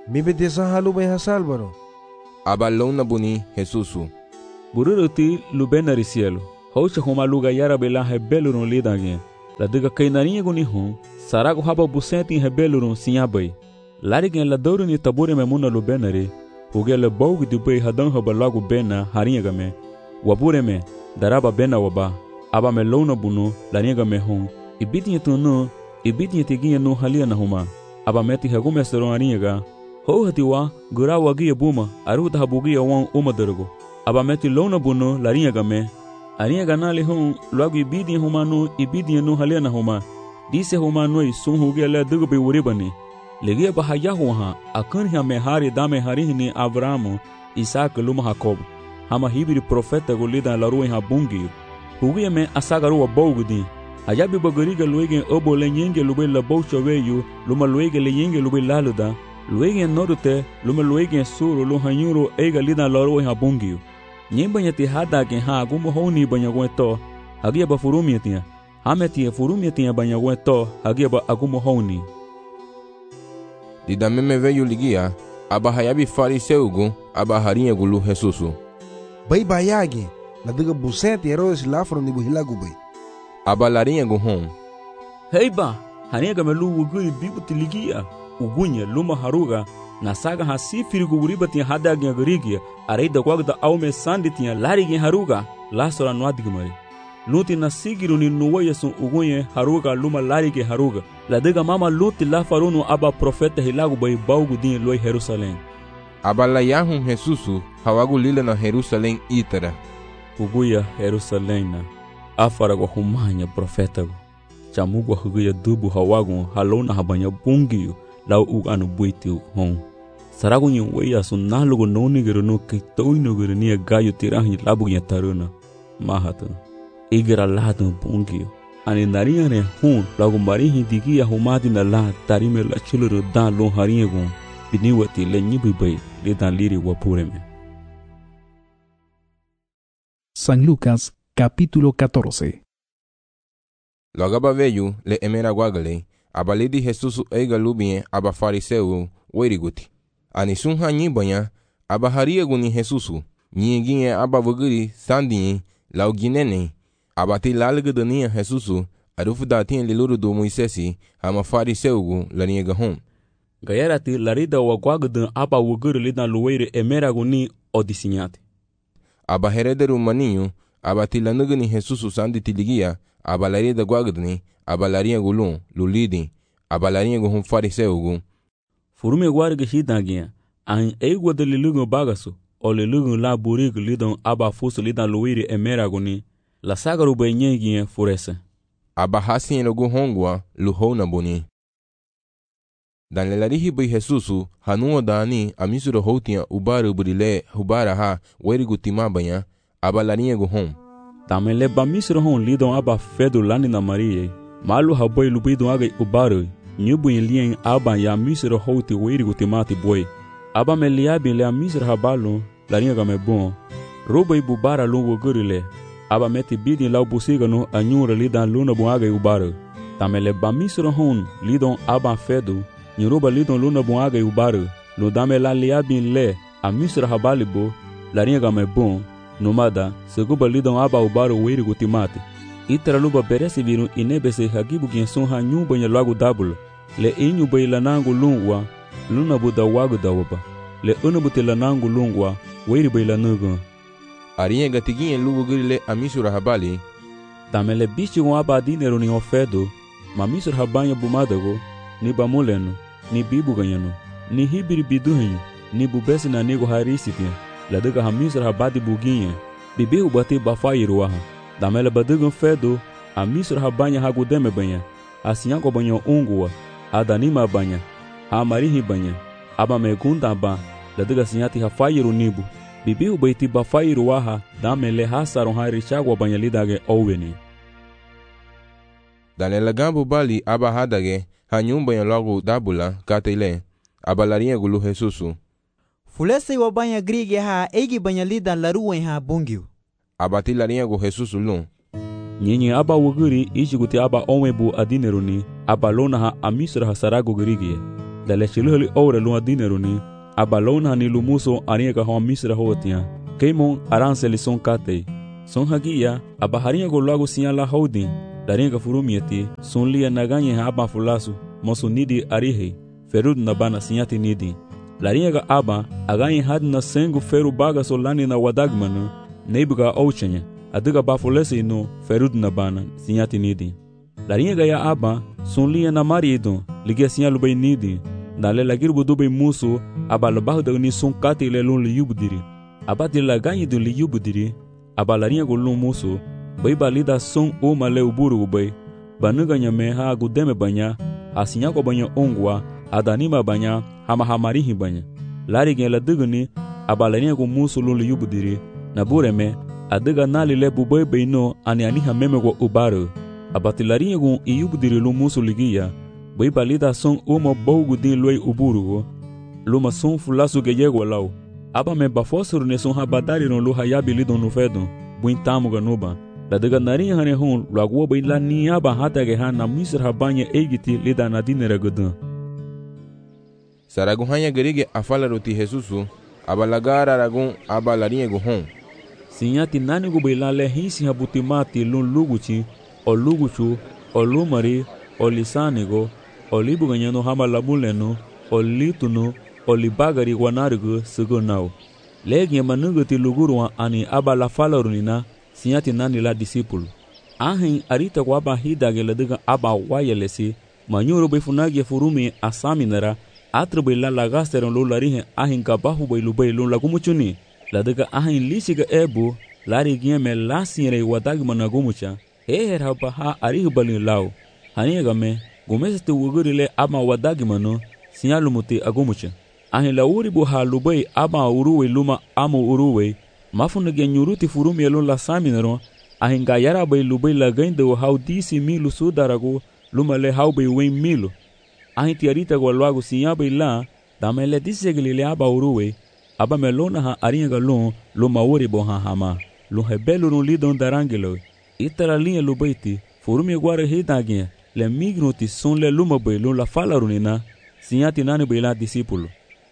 Mi betesa halu ben hasalbaro. Aba lona buni Jesusu. Bururuti lubenari cielo. Hocha homa luga yara bela rebelurun lidangen. La diga kainarinha guni hum. Sarago haba busenti rebelurun sinhabai. Larigen la doruni tabure memuna lubenari. Hugele bougi du bei hadan haba lagu bena harinha game. Wabure me daraba bena waba. Aba me lona bunu larinha game hum. Ibitinha tunu. Ibitinha tiguinha no halia na huma. Aba meti hagume seron harinha ga. Ho hatiwa gura wagia buma. Aruta habugia wan uma dergo. Aba meti lona bunu larinha game. Arinha ganali hum logo ibidinha huma no ibidinha no halia na huma. Disse huma noi sun hugele dugo be uribani. Legia bahayahu ha akan ha mehari dame harini Abrahamu Isaac luma Jacob hama hibiri profeta golida la ruin ha bungi hugia me asagaru wa bogudi ayabi bagariga luegen obo lenyenge lube la bocho veyu luma luege lenyenge lube laluda luegen norte luma luegen suru lu hanyuro ega lida la ruin ha bungi nyemba nyati hada gen ha gumo honi banyagweto hagia ba furumi tia hameti furumi tia banyagweto hagia ba agumo honi. Dida meme veio ligia, aba hayabi fariseugu, aba harinha gulu Jesusu. Bai bayage, la diga busete Herodes lafro ni buhilagu bai. Aba larinha gu hom. Hei ba, harinha gamelu uguri bibuti ligia, ugunya luma haruga, na saga hasi firigu uribati hadagia garigia, areida kwagda aume sanditia larigi haruga, lasora nuadigmari. Luti na sigiru ni nuwaya sun ugunye haruga luma larigi haruga. La diga mama luti la farunu aba profeta hilagu bai baugu din loi Jerusalém. Aba la yahum Jesusu hawagu lila na Jerusalém itara. Uguya Jerusalém na afara gwa humanya profeta go. Chamugu huguya dubu hawagu halona habanya bungiyu lau uganu buiti hon. Saragu nyi weya sun nalugu nonigiru no kitoinugiru niya gayu tirahi labu nya taruna. Mahatan. Igra lado bungiyu. Ani narinha ne hun lagu marihi digia humadi na la tarime la chuluru dan lon harinha gun biniwati le nyibi bai le dan liri wapureme. San Lucas capítulo catorce. Logaba veio le emera guagale abalidi Jesusu eiga lubien aba fariseu weriguti. Ani sun hanyi banya aba haria guni Jesusu nyinginye aba vuguri sandinyi lau ginene. Abati lalga dania Jesusu arufu datin liluru do Moisesi hama fariseugu lania gahom. Gayarati larida wa gwagdan aba wuguru lidan luweire emera guni odisinyate. Aba herederu maninho abati lanugani Jesusu sandi tiligia aba larida gwagdani aba laria gulun lulidi aba laria gahom fariseugu. Furume warga hidangia an eigwa de lilugu bagasu o lilugu la burigu lidan aba fusu lidan luweire emera guni. La sagaru bai nyenginye furese. Aba hasin logu hongwa luhona boni. Dan lelarihi bai Jesusu hanuwa dani amisuro houtia ubaru burile hubara ha werigu timabanya aba larinha gu hom. Tamele ba misuro hon lidon aba fedu lani na Maria. Malu habai lubidon agai ubaru. Nyubu inlien aba ya misuro houti werigu timati boy. Aba me liabi le amisuro habalu larinha game bon. Rubai bubara lungu gurile. Aba meti bidin lau busiga no anyura lidan luna buaga ubaro. Tamele bamisro hon lidon aba fedu, nyoruba lidon luna buaga ubaro. No dame la liabin le, a misra habalibo, la ringa me bon, nomada, seguba lidon aba ubaro wiri gutimate. Itra luba beresi viru inebese hagibu genson ha nyumba nya lagu dabul. Le inyu bay lanangu lungwa, luna buda wagu dawaba. Le unabuti lanangu lungwa, wiri bay lanugu. Arinha gatiguinha lugu grile amisura habali. Tamele bichi gon aba dinero ni ofedo, ma misura habanya bumadago, ni bamuleno, ni bibu ganyano, ni hibiri biduhenyo, ni bubesi na nego harisitia, la dega hamisura habadi buginha, bibi ubati bafairuaha. Tamele badugon fedo, a misura habanya hagudeme banya, asinyanko banyo ungua, adanima banya, a marihi banya, aba megunda ba, la dega sinyati hafairu nibu. Bibi ubaiti bafairu waha damele hasaron hari chagwa banyalidage oweni. Danela gambu bali aba hadage hanyumba ya logo dabula katele aba larinha gulu Jesusu. Fulese wa banya grige ha egi banyalida laruwe ha bungiu. Abati larinha gu Jesusu lun. Nyinyi aba wuguri ichi guti aba omebu adineruni aba lona ha amisra ha sarago grige. dale chiluhali ore lua dinero ni abalona ni lumuso aringa ka hon misra hotia keimon aranse li son kate son hagia abaharinga go lago siala holding daringa furumieti son lia naganye aba fulasu mosu nidi arihe ferud na bana sinyati nidi laringa aba aganye hadna sengu feru baga solani na wadagmanu neibuga ouchenye adiga bafulese no ferud na bana sinyati nidi laringa ya aba son lia na marido ligia sinyalu bay nidi dale lagir budu bay musu aba labahda ni son kate le lon li yubdiri aba de la ganye de li yubdiri aba laringa go lon musu bay balida son o male uburu bay banuga nyame ha gudeme banya asinya ko banya ongwa adanima banya hama hamarihi banya lari gen la dugni aba laringa go musu lon li yubdiri na bureme adiga nali le bubay bay no ani ani hameme go ubaro abati laringa go yubdiri lon musu ligia bay balida son uma bogu din loy uburu luma son fulasu geyego law aba me bafosuru ne son habadari no lo hayabi lidon no fedon buintamu ganuba la daga nari hane hon lagwo bay la ni aba hata ge hana misr habanya egiti lida na dinere godun saragu hanya gerige afala roti Jesusu aba lagara ragun aba laringa go hon sinyati nani go bay la le hisi habutimati lun luguchi o luguchu o lumari o lisanigo olibu ganyano hama labuleno olituno olibagari wanarigo sugonao legi manugati lugurwa ani aba la falorunina sinyati nani la disciple ahin arita kwa ba hidage ladiga aba wayelesi manyuro be funagi furumi asaminara atrbe la lagasteron lo larihe ahin kabahu be lubay lo lagumuchuni ladiga ahin lisiga ebu lari gieme lasire wadag managumucha heher haba ha arihu balin lao haniga me gomesete wugurile ama wadagimano sinyalumuti agumucha ahin la uribu ha lubay ama uruwe luma amo uruwe mafuna genyuruti furumi elon la saminero ahin gayara bay lubay la gaindo how disi milu sudarago luma le how bay wen milu ahin tiarita go lago sinyabay la damele disegile aba uruwe aba melona ha aringa lon luma uribu ha hama lo hebelo no lidon darangelo itara linha lubayti furumi guare hidagia le migroti son le luma belo la fala runina sinyati nani bela discipulo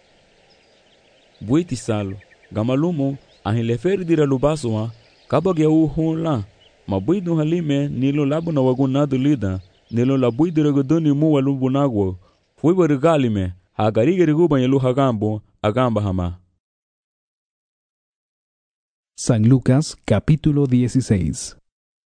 buiti salo gamalumo ahin le ferdira lubasoa kabage u honla mabuido halime nilo labuna wagunado lida nilo la buidira godoni mu walubunagwo foi bargalime hagarige riguba yelu hagambo agamba hama. San Lucas capítulo dieciséis.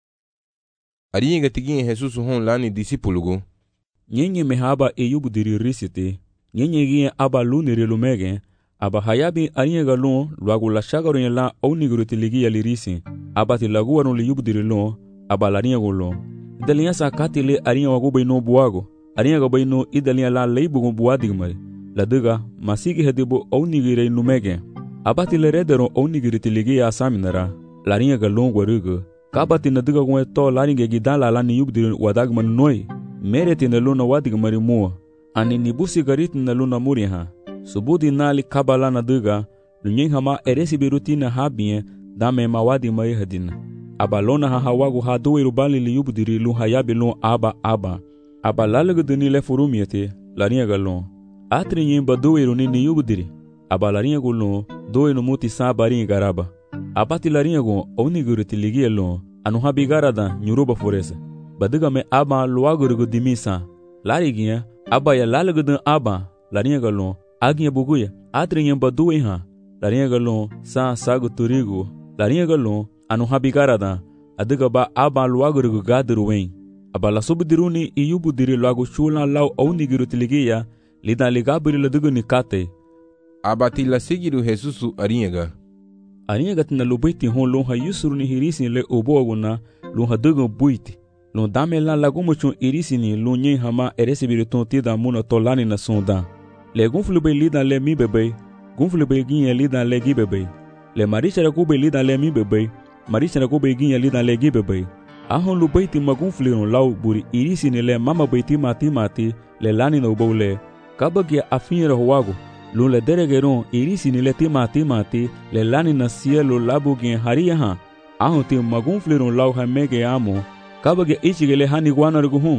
Aringa tigin Jesus hon lani discipulugo. Nyenye mehaba eyubu diri risite. Nyenye gie aba lunire lumege. Aba hayabi aringa lon luagu la shagaro la oniguru tiligi ya lirisi. Aba tilagu waron li yubu diri lon. Aba laringa lon. Idaliya sa katile aringa wagu bayno buago. Aringa bayno idaliya la leibu buadigmari. La duga masigi hedibo onigire lumege. Aba tileredero onigiri tiligi ya saminara. Laringa lon warugo. Kabati na duga gwe to laringe gidala la ni yubdir wadagman noi mereti na luna wadigmari mua ani nibusi garit na luna muriha subudi nali kabala na duga lunyen hama eresi birutina habie dame mawadi mai hadina abalona ha hawagu ha duwe rubali li yubdiri lu hayabi lu aba aba abalaga duni le furumiete laringa galon atri nyimba duwe runi ni yubdiri abalaringa gulon duwe no muti sabari garaba abati laringa go oniguru tiligi elo anu habigarada nyuruba foresa badiga me aba luaguru dimisa larigia aba ya lalgudu aba laringa galon agia buguya atringa baduwe ha laringa galon sa sagu turigo laringa galon anu habigarada adiga ba aba luaguru gadruwen aba la subdiruni iyubu diri luagu chula law oniguru tiligia lida ligabiri ladugu nikate abati la sigiru Jesusu aringa aringa gatina lubaiti hon lon ha yusuruni hirisi le oboguna lon ha dugo buiti lon dame la lagumochon irisini lon nyen hama eresibiriton tida muna tolani na sonda le gonflube lida le mi bebe gonflube ginye lida le gi bebe le marichara kube lida le mi bebe marichara kube ginye lida le gi bebe ahon lubaiti magonfliron law buri irisini le mama baiti mati mati le lani no bole kabagi afinra huago lon le deregeron irisini le tima timati le lani na cielo labugin haria ha ahon te magunfleron law ha mege amo kabage ichigele hani guanarguhun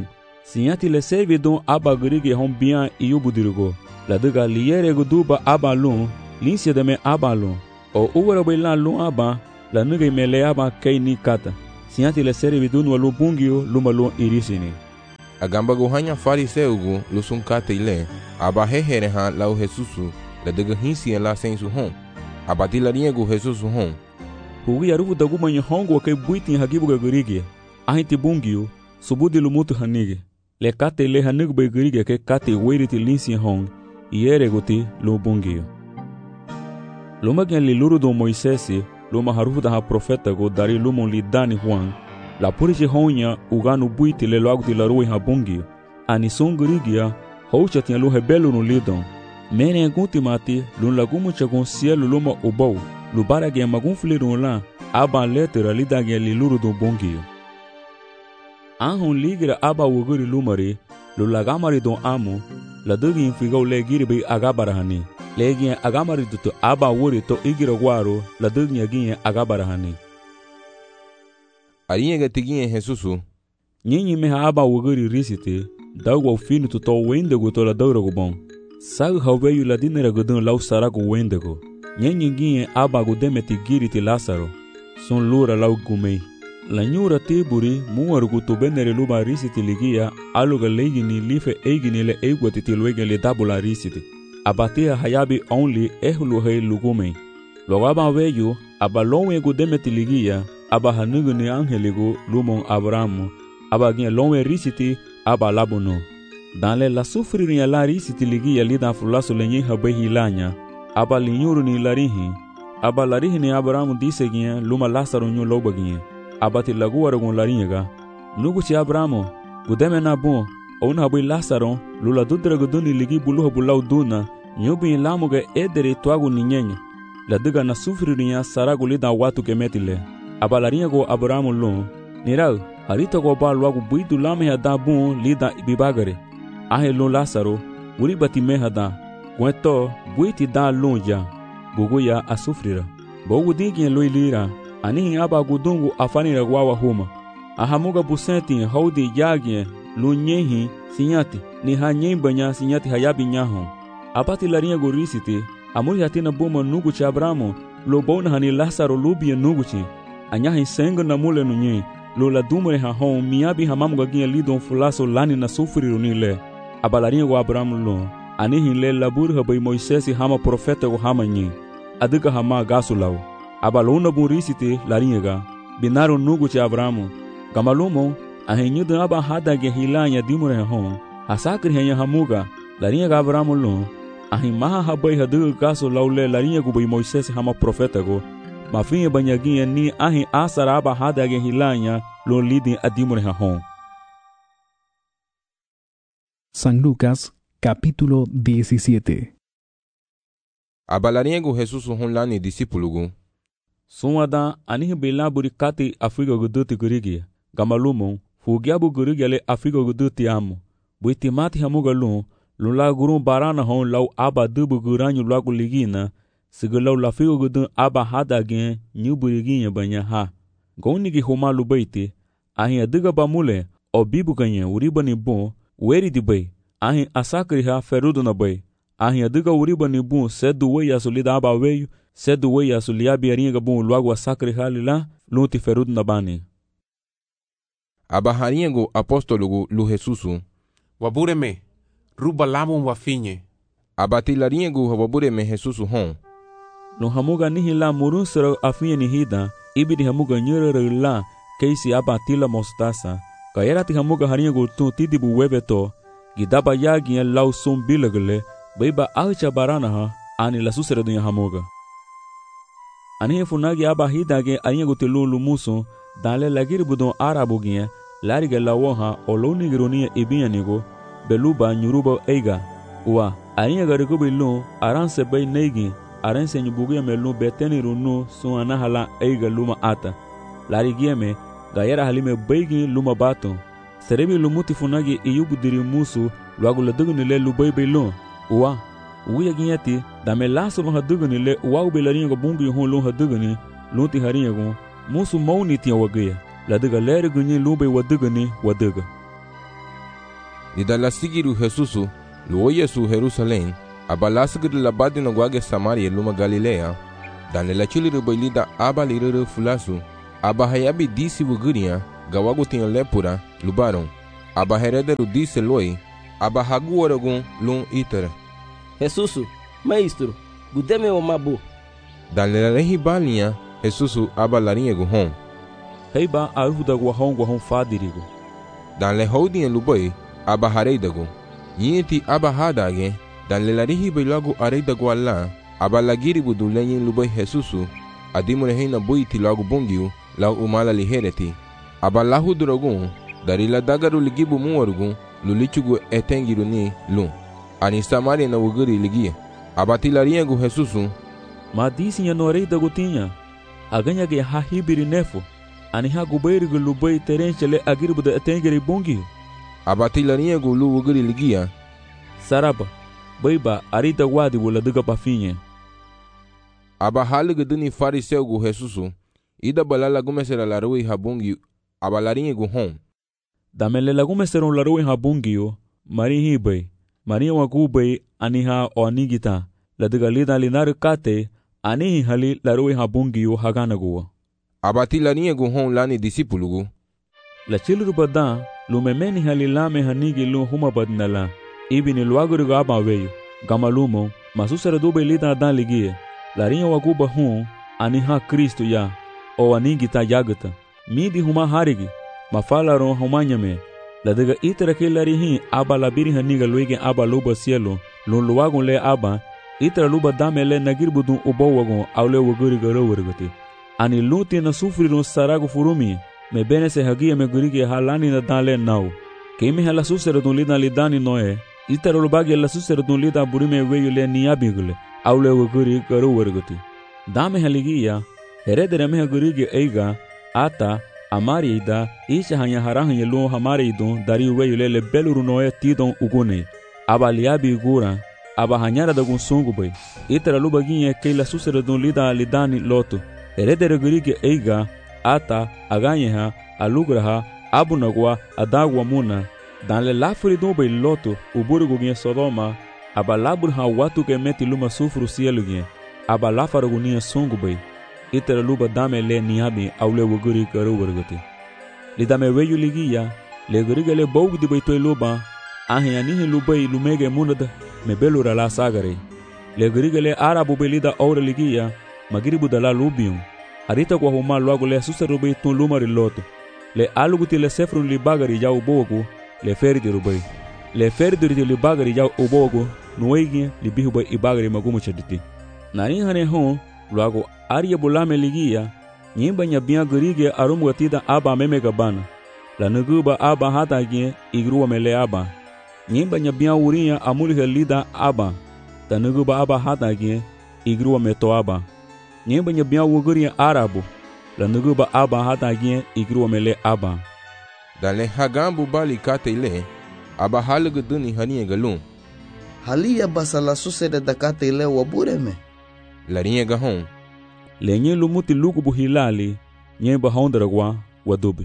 Sinyati le servi don aba gerige hon bien iyo budirgo. La dega liere guduba aba lun, linsia de me aba lun. O uwara bailan lun aba, la nuga mele aba kei ni kata. Sinyati le servi don walu bungio luma lun irisini. Agamba gohanya fariseugu lusun kate ile, aba hehere ha lau Jesusu, la dega hinsi la sensu hon. Abati la rinha go Jesusu hon. Hugi arufu dagu manyo hongo kai buiti hagibu ga gerige. Ahiti bungio, subudi lumutu hanige. Le kate le hanig bay gerige ke kate weiriti linsi hon, iere goti lo bungio. Luma gen li luru do Moisesi, luma harufu da ha profeta go dari lumon li dani Juan, la puriche honya uganu buiti le loaguti la rui ha bungio. Ani son gerigia, houcha tia lu hebelu no lidon. Mene agunti mati, lun lagumu chagon cielo luma ubau, lubara gen magun flirun la, aban letera lida gen li luru do bungio. Anhon ligira aba wuguri lumari, lu lagamari don amu, la dugi infigau le giri bay agabarahani. Le gien agamari dutu aba wuri to igira guaro, la dugi agien agabarahani. Arinha gatigien Jesusu. Nyinyi meha aba wuguri risite, dagwa finu to wendego to la daurago bon. Sag haweyu la dinera gudun lau sarago wendego. Nyinyi gien aba gudemeti giriti Lazaro. Son lura lau gumei. La nyura tiburi muargu to benere luba risiti ligia aluga legini life egini le egwati tilwege le dabula risiti. Abatia hayabi only ehlu hei lugume. Logaba veyu aba lonwe gudemeti ligia aba hanuguni angeligo lumon Abrahamu aba gien lonwe risiti aba labuno. Dans le la sufriria la risiti ligia lida fulaso lenye habehi lanya aba linyuru ni larihi aba larihi ni Abrahamu dise gien luma Lazaro nyu loba gien. Abati lagu aragon laringa nugu ci Abramo gudeme na bon ona habi Lazaro lula dudra guduni ligi bulu bulau duna nyubi lamuga edere twagu ninyenya la diga na sufriria saragu lida watu kemetile abalaringa go Abramo lo nirau harita go ba lwagu buidu lame ya da bon lida bibagare ahe lo Lazaro uri bati mehada kweto buiti da lonja buguya asufrira bogu digi lo ilira ani aba gudungu afani ragwawa huma ahamuga busenti haudi yagye lunyehi sinyati ni hanyembanya sinyati hayabi nyaho apati larinha gorisiti amuri hatina buma nugu cha Abramo lo bona hani Lazaro lubi nugu anyahi sengo na mule nunye lo la dumre ha hon miabi hamamuga gye lidon fulaso lani na sufriru ni le abalarinha go Abramo lo ani le labur habay Moisesi hama profeta go hama nyi adiga hama gasulau abalona burisite laringa binaro nugu cha Abramo gamalumo ahenyuda aba hadage hilanya dimure hon asakri henya hamuga laringa Abramo lo ahimaha habay hadu gaso laule laringa go bay Moisés hama profeta go mafinha banyaginha ni ahi asara aba hadage hilanya lo lidi adimure hon. San Lucas capítulo diecisiete. Abalarinha go Jesús hon lani discípulo Sumada anihi bela burikati Afrika guduti gurigi gamalumo fugiabu gurigi ale Afrika guduti amu buiti mati hamuga lu lula gurun barana hon lau aba dubu guranyu lagu ligina sigalau lafigo gudun aba hadagen nyuburiginya banya ha gaunigi homa lubaiti ahi adiga bamule o bibu ganye uribani bon weri di bay ahi asakri ha ferudu na bay ahi adiga uribani bon sedu weya solida aba weyu sedu weya suliabi aringa bon luagu asakri halila lunti ferudu na bani abaharingo apostologo lu Jesusu wabureme ruba lamun wafinye abatilaringo wabureme Jesusu hon lo hamuga nihi la murun sero afinye nihida ibidi hamuga nyere la keisi abatila mostasa kayerati hamuga haringo tu tidibu webeto gidaba yagi lau sum bilagle baiba alcha barana ha ani la susere dunya hamuga ani funagi aba hidage aringo telu lumuso dale lagir budon arabu gie lariga lawoha oloni gironia ibianigo beluba nyuruba eiga wa aringa garigo bilu aranse bay negi aranse nyubugia melu beteni runu suana hala eiga luma ata larigieme gayera halime baygi luma bato serebi lumuti funagi iyubudiri musu lwagu ladugni lubay bilu wa uya giati dame laso no hadugni le wa belaringa bungi hon lo hadugni luti haringa musu mauni tia wagaya ladiga leri gunyi lube wadugani wadaga Lida la sigiru Jesusu, luo Yesu Jerusalem, aba lasgir la badina gwage Samaria luma Galilea, dan la chiliru bailida aba liruru fulasu, aba hayabi disi wuguria, gawagu tinha lepura, lubaron, aba herederu disse loi, aba hagu oragun lum itere. Jesusu, maestro, gudeme o mabu. Dan la rehi balinha, Jesusu aba larinha guhon. Heiba aruda guahon guahon fadirigo. Dan le houdinha luboi, aba hareidago. Yinti aba hadage, dan le larihi bailago areidago alla, aba lagiri budu lenyin luboi Jesusu, adimure heina buiti lago bungiu, lau umala lihereti. Aba lahu drogun, dari la dagaru ligibu muwarugun, lulichugu etengiru ni lum. Ani Samaria na wuguri ligia. Aba tilarinha gu Jesusu, ma disi no areidago tinha, aganya ge hahibiri nefo, ani ha gubeirigo lubai terenchele agiribu da etengiri bungiu. Aba tilarinha gu lu wuguri ligia, saraba, baiba arita wadi wala duga pafinha. Aba haliga duni fariseu gu Jesusu, ida balala gumesera la rui habungi, aba larinha gu hom. Damele la gumeseron la rui habungio, mari hibai, mari wagubai aniha o anigita, la duga lida linaru kate, anihi hali la rui habungio haganaguwa. Aba tilarinha gu hom lani disipulugu. La chiluru badan, lumemeni hali lame hanigi lu huma badnala, ibini luaguru aba weyo, gamalumo, masusara dube lida adan ligie, larinha waguba hum, aniha Kristo ya, o anigita yagata, midi huma harigi, mafalaron humanyame, la daga itara ke larihi aba labiri haniga luige aba luba cielo, lun luagun le aba, itara luba dame le nagirbudun ubo wagun aule waguri garo wargati. Ani luti na sufrirun saragu furumi, me bene se hagia me gurigi halani na dale nau. Keimi hala susera dun lida lidani noe, itara lubagi la susera dun lida burime weyu le niabigule, aule waguri garo wargati. Dame haligia, heredere me gurigi eiga, ata, amari ida, isha hanya harahan yelu hamari idun, dari weyu le le beluru noe tidon ugune. Aba liabi gura, aba hanyara da gun sungu bay. Itara lubaginye ke la susera dun lida lidani lotu. Heredere gurigi eiga, ata, aganyeha, alugraha, abunagwa, adagwa muna. Dan le lafuri dun bay lotu, uburugu gye Sodoma, aba laburha watu ke meti luma sufru sielu gye. Aba lafarugu nye sungu bay. Itara luba dame le niabi aule wuguri karu wargati. Lidame weyu ligia, le guriga le baugi di baitoi luba, ahe anihi lubai lumege munada, me belura la sagare. Le guriga le arabu belida aura ligia, magiribu da la lubium. Arita kwa huma luagu le susarubai tun lumari loto. Le aluguti le sefrun li bagari jau bogu, le ferdi rubai. Le ferdi li bagari jau ubogu, nuegi li bihubai ibagari magumu chaditi. Nani hane hon, luagu Arya bulame ligia, nyimba nyabia gurige arum gatida aba meme gabana. La nuguba aba hata gye igruwa mele aba. Nyimba nyabia uria amulhe lida aba. Ta nuguba aba hata gye igruwa meto aba. Nyimba nyabia wuguria arabu. La nuguba aba hata gye igruwa mele aba. Dale hagambu bali kate ile, aba halugu duni haniye galun. Halia basala susede da kate ile wabureme. Larinha gahon. Lenye lumuti lugu buhilali, nye bahondragwa wadubi.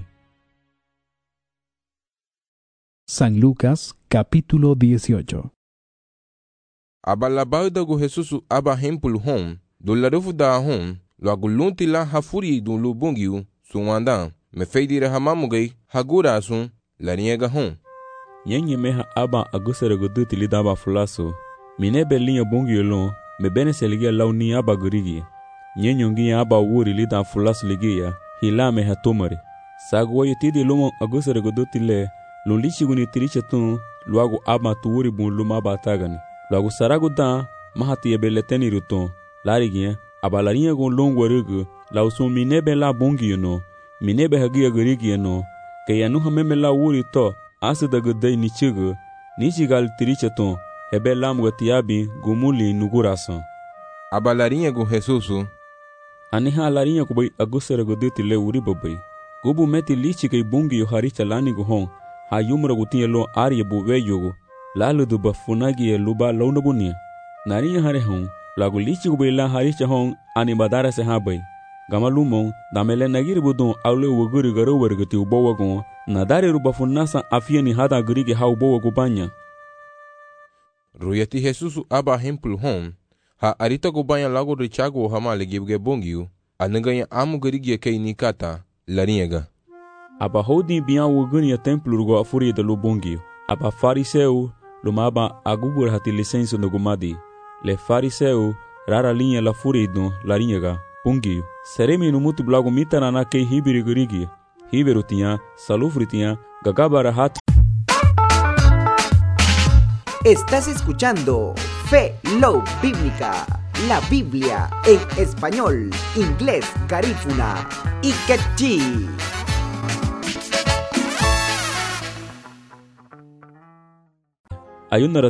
San Lucas, capítulo dieciocho. Aba la bauda gu Jesusu aba hempulu hom, do la rufu da hom, lo agulunti la hafuri dun lu bungiu, sunwanda, me feidire hamamugay, hagura asun, la niega hom. Yenye meha aba agusere guduti lidaba fulaso, minebe linya bungiu lon, me bene seligia lau ni aba gurigi. Nyenyongia aba wuri lida fulas ligia, hilame hatumari. Sagwa yutidi lumo agusere goduti le, lulichi guni tiriche tun, luagu aba tuwuri bun luma aba tagani. Luagu saragu da, mahati yebeleteni ruton, larigia, aba laringa gun longwa rugu, lausun minebe la bungi yuno, minebe hagia gurigi yuno, ke yanuha meme la wuri to, asida gudai nichigu, nichigal tiriche tun, hebe lam gatiabi gumuli nugurason. Aba laringa gun Jesusu, aniha larinha kubai agusera godeti le uri babai. Gubu meti lichi kay bungi yo haricha lani guhon, ha yumra gutinye lo arye buwe yogo, lalu duba funagi ye luba launa bunia. Narinya hare hon, lagu lichi kubai la haricha hon ani badara se habai. Gama lumon damele nagiri budon aule wuguri garo wergati ubowa gon na dare rubafu nasa afieni hada grige ha ubowa gubanya. Ruyati Jesusu aba hempul hom ha arita gubanya lago richago hamale gibge bongiu anaganya amu grige kei nikata lariega. Aba hodi biya wuguni ya templo rugo afuri de lubongiu. Aba fariseu lumaba agubur hati licencio no gumadi. Le fariseu rara linha la furido lariega. Pungi, seremi no mutu blago mitana na kei hibiri gurigi. Hibiru tinha, salufri tinha, gagabara hat. Estás escuchando Fe Love Bíblica, la Biblia en español, inglés, garífuna y quechí. Hay una